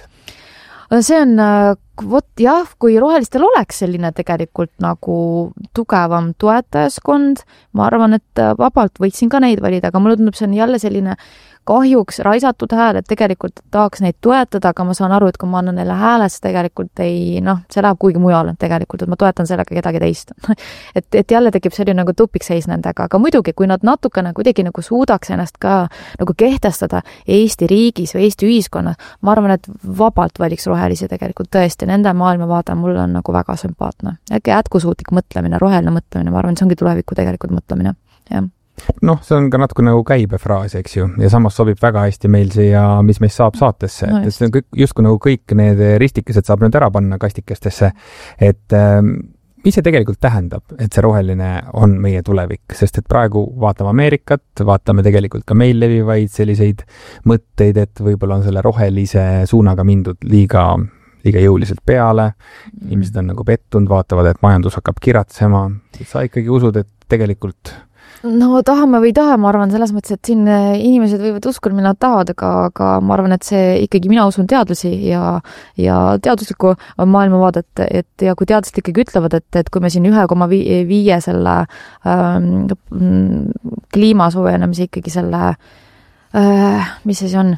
See on, vot jah, kui rohelistel oleks selline tegelikult nagu tugevam toetajaskond, ma arvan, et vabalt võiksin ka neid valida, aga mulle tundub, see on jälle selline kahjuks raisatud hääl, et tegelikult tahaks neid toetada, aga ma saan aru, et kui ma annan neile häälest, tegelikult ei, noh, see läheb kuigi mujal tegelikult, et ma toetan sellega kedagi teist. et, et jälle tekib selline nagu tupikseis nendega, aga muidugi, kui nad natukene kuidagi nagu suudaks ennast ka nagu kehtestada Eesti riigis või Eesti ühiskonnas, ma arvan, et vabalt valiks rohelisi tegelikult tõesti, nende maailmavaade mul on nagu väga sümpaatne. Äkki jätkusuutlik mõtlemine, roheline mõtlemine, ma arvan, see ongi tuleviku tegelikult mõtlemine, jah. Noh, see on ka natuke nagu käibefraas, eks ju, ja samas sobib väga hästi meil siia, mis meist saab saatesse, no, et see on kõik, justkui nagu kõik need ristikesed saab nüüd ära panna kastikestesse, et ähm, mis see tegelikult tähendab, et see roheline on meie tulevik, sest et praegu vaatame Ameerikat, vaatame tegelikult ka meil levivaid selliseid mõtteid, et võib-olla on selle rohelise suunaga mindud liiga liiga jõuliselt peale, inimesed on nagu pettunud, vaatavad, et majandus hakkab kiratsema, sa ikkagi usud, et tegelikult no tahame või ei taha, ma arvan selles mõttes, et siin inimesed võivad uskuda, mida nad tahavad, aga, aga ma arvan, et see ikkagi mina usun teadlasi ja, ja teaduslikku maailmavaadet, et ja kui teadlased ikkagi ütlevad, et, et kui me siin ühe koma viie selle ähm, kliima soojenemise ikkagi selle äh, mis see on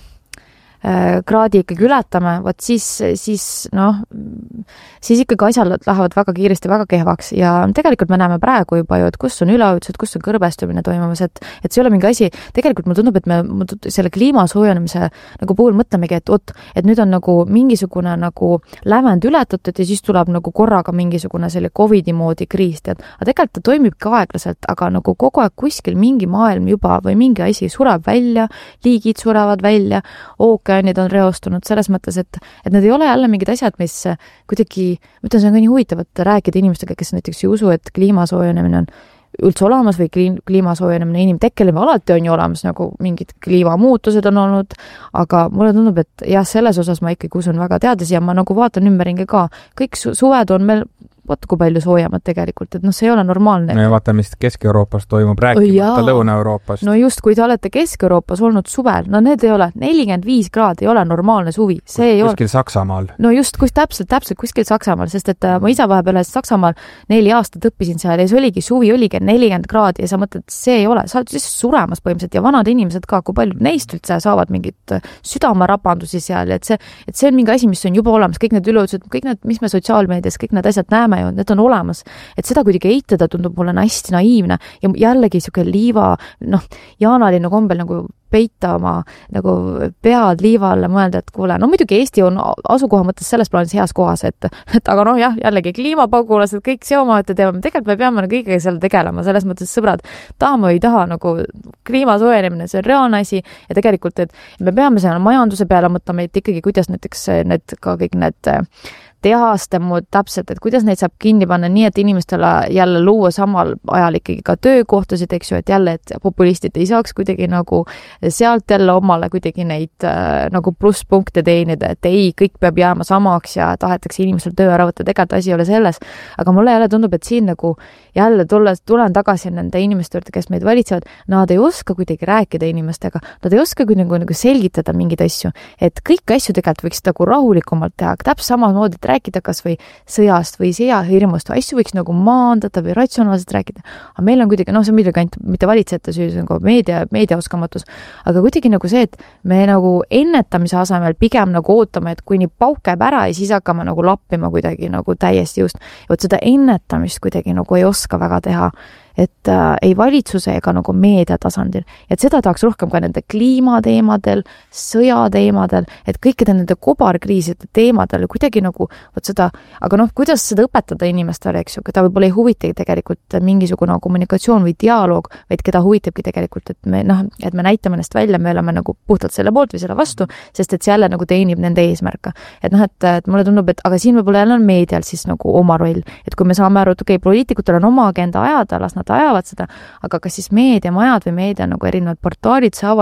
kraadi ikkagi ületame, võt siis, siis noh, siis ikkagi asjad lähevad väga kiiresti, väga kehvaks ja tegelikult me näeme praegu juba ju, et kus on üleujutused, kus on kõrbestumine toimumas, et, et see ei ole mingi asi, tegelikult mulle tundub, et me selle kliima soojenemise nagu puhul mõtlemegi, et oot, et nüüd on nagu mingisugune nagu lävend ületatud ja siis tuleb nagu korraga mingisugune selle Covidi moodi kriis, tead, aga tegelikult ta toimibki aeglaselt, aga nagu kogu aeg kuskil mingi maailm juba või mingi asi sureb välja, liigid surevad välja, ookeanid on reostunud selles mõttes, et, et need ei ole jälle mingid asjad, mis kuidagi, ma ütlen, see on ka nii huvitav, et rääkida inimestega, kes näiteks ei usu, et kliimasoojenemine on üldse olemas või kliimasoojenemine inimtekkeline, alati on ju olemas, nagu mingid kliimamuutused on olnud, aga mulle tundub, et jah, selles osas ma ikkagi usun väga teadlasi ja ma nagu vaatan ümberringi ka, kõik su- suved on meil vaata kui palju soojemad tegelikult, et noh, see ei ole normaalne. No ja vaata, mis Kesk-Euroopas toimub, rääkimata Lõuna-Euroopast. No just, kui te olete Kesk-Euroopas olnud suvel, no need ei ole, nelikümmend viis kraad ei ole normaalne suvi. See ei kuskil ole... Saksamaal. No just, kus täpselt, täpselt kuskil Saksamaal, sest et ma isa vahepeal Saksamaal neli aastat õppisin seal ja see oligi suvi, oligi nelikümmend kraadi ja sa mõtled, et see ei ole, sa oled siis suremas põhimõtteliselt ja vanad inimesed ka, kui palju neist üldse saavad mingit südamerapandusi seal, et see, et see on mingi asi, mis on juba olemas, kõik need üleüldse, kõik need, mis me sotsiaalmeedias, kõik need asjad näeme ju, need on olemas. Et seda kuidagi eitada tundub mulle hästi naiivne ja jällegi siuke liiva, noh, Jaanalinnu kombel nagu peita oma nagu pead liiva alla mõelda, et kuule, no muidugi Eesti on asukoha mõttes selles plaanis heas kohas, et, et aga noh jah, jällegi kliimapagulased, kõik see omavõtte teeme, tegelikult me peame nagu kõigega seal tegelema, selles mõttes sõbrad, tahame või ei taha nagu kliima soojenemine, see on reaalne asi ja tegelikult, et me peame seal majanduse peale mõtlema, et ikkagi kuidas näiteks need ka kõik need tehaste muud täpselt, et kuidas neid saab kinni panna nii, et inimestele jälle luua samal ajal ikkagi ka töökohtasid, eks ju, et jälle, et populistid ei saaks kuidagi nagu sealt jälle omale kuidagi neid äh, nagu plusspunkte teenida, et ei, kõik peab jääma samaks ja tahetakse inimesel töö ära võtta, tegelikult asi ei ole selles. Aga mulle jälle tundub, et siin nagu jälle tulles, tulen tagasi nende inimeste juurde, kes meid valitsevad, nad ei oska kuidagi rääkida inimestega, nad ei oska kuidagi nagu, nagu selgitada mingeid asju, et kõik asju tegelikult võiks nagu rahulikumalt teha, täpselt samamoodi rääkida kas või sõjast või sõjahirmust, asju võiks nagu maandada või ratsionaalselt rääkida. Aga meil on kuidagi, noh, see on midagi ainult mitte valitsejate süü, see on ka meedia, meediaoskamatus, aga kuidagi nagu see, et me nagu ennetamise asemel pigem nagu ootame, et kuni pauk käib ära ja siis hakkame nagu lappima kuidagi nagu täiesti just. Ja võt seda ennetamist kuidagi nagu ei oska väga teha. Et äh, ei valitsuse ega nagu meedia tasandil. Et seda tahaks rohkem ka nende kliimateemadel, sõjateemadel, et kõikide nende kobarkriiside teemadel kuidagi nagu, võt seda, aga noh, kuidas seda õpetada inimestele, eks ju, keda võib-olla ei huvitagi tegelikult mingisugune kommunikatsioon või dialoog, vaid keda huvitabki tegelikult, et me, noh, et me näitame ennast välja, me oleme nagu puhtalt selle poolt või selle vastu, sest et see jälle nagu teenib nende eesmärka. Et noh, et, et mulle tundub, et aga siin võib-olla jälle on meedial siis nagu oma roll, et kui me saame aru, et okei, poliitikutel on oma agenda ajada, las nad ajavad seda, aga kas siis meediamajad või meedia nagu erinevad portaalid saavad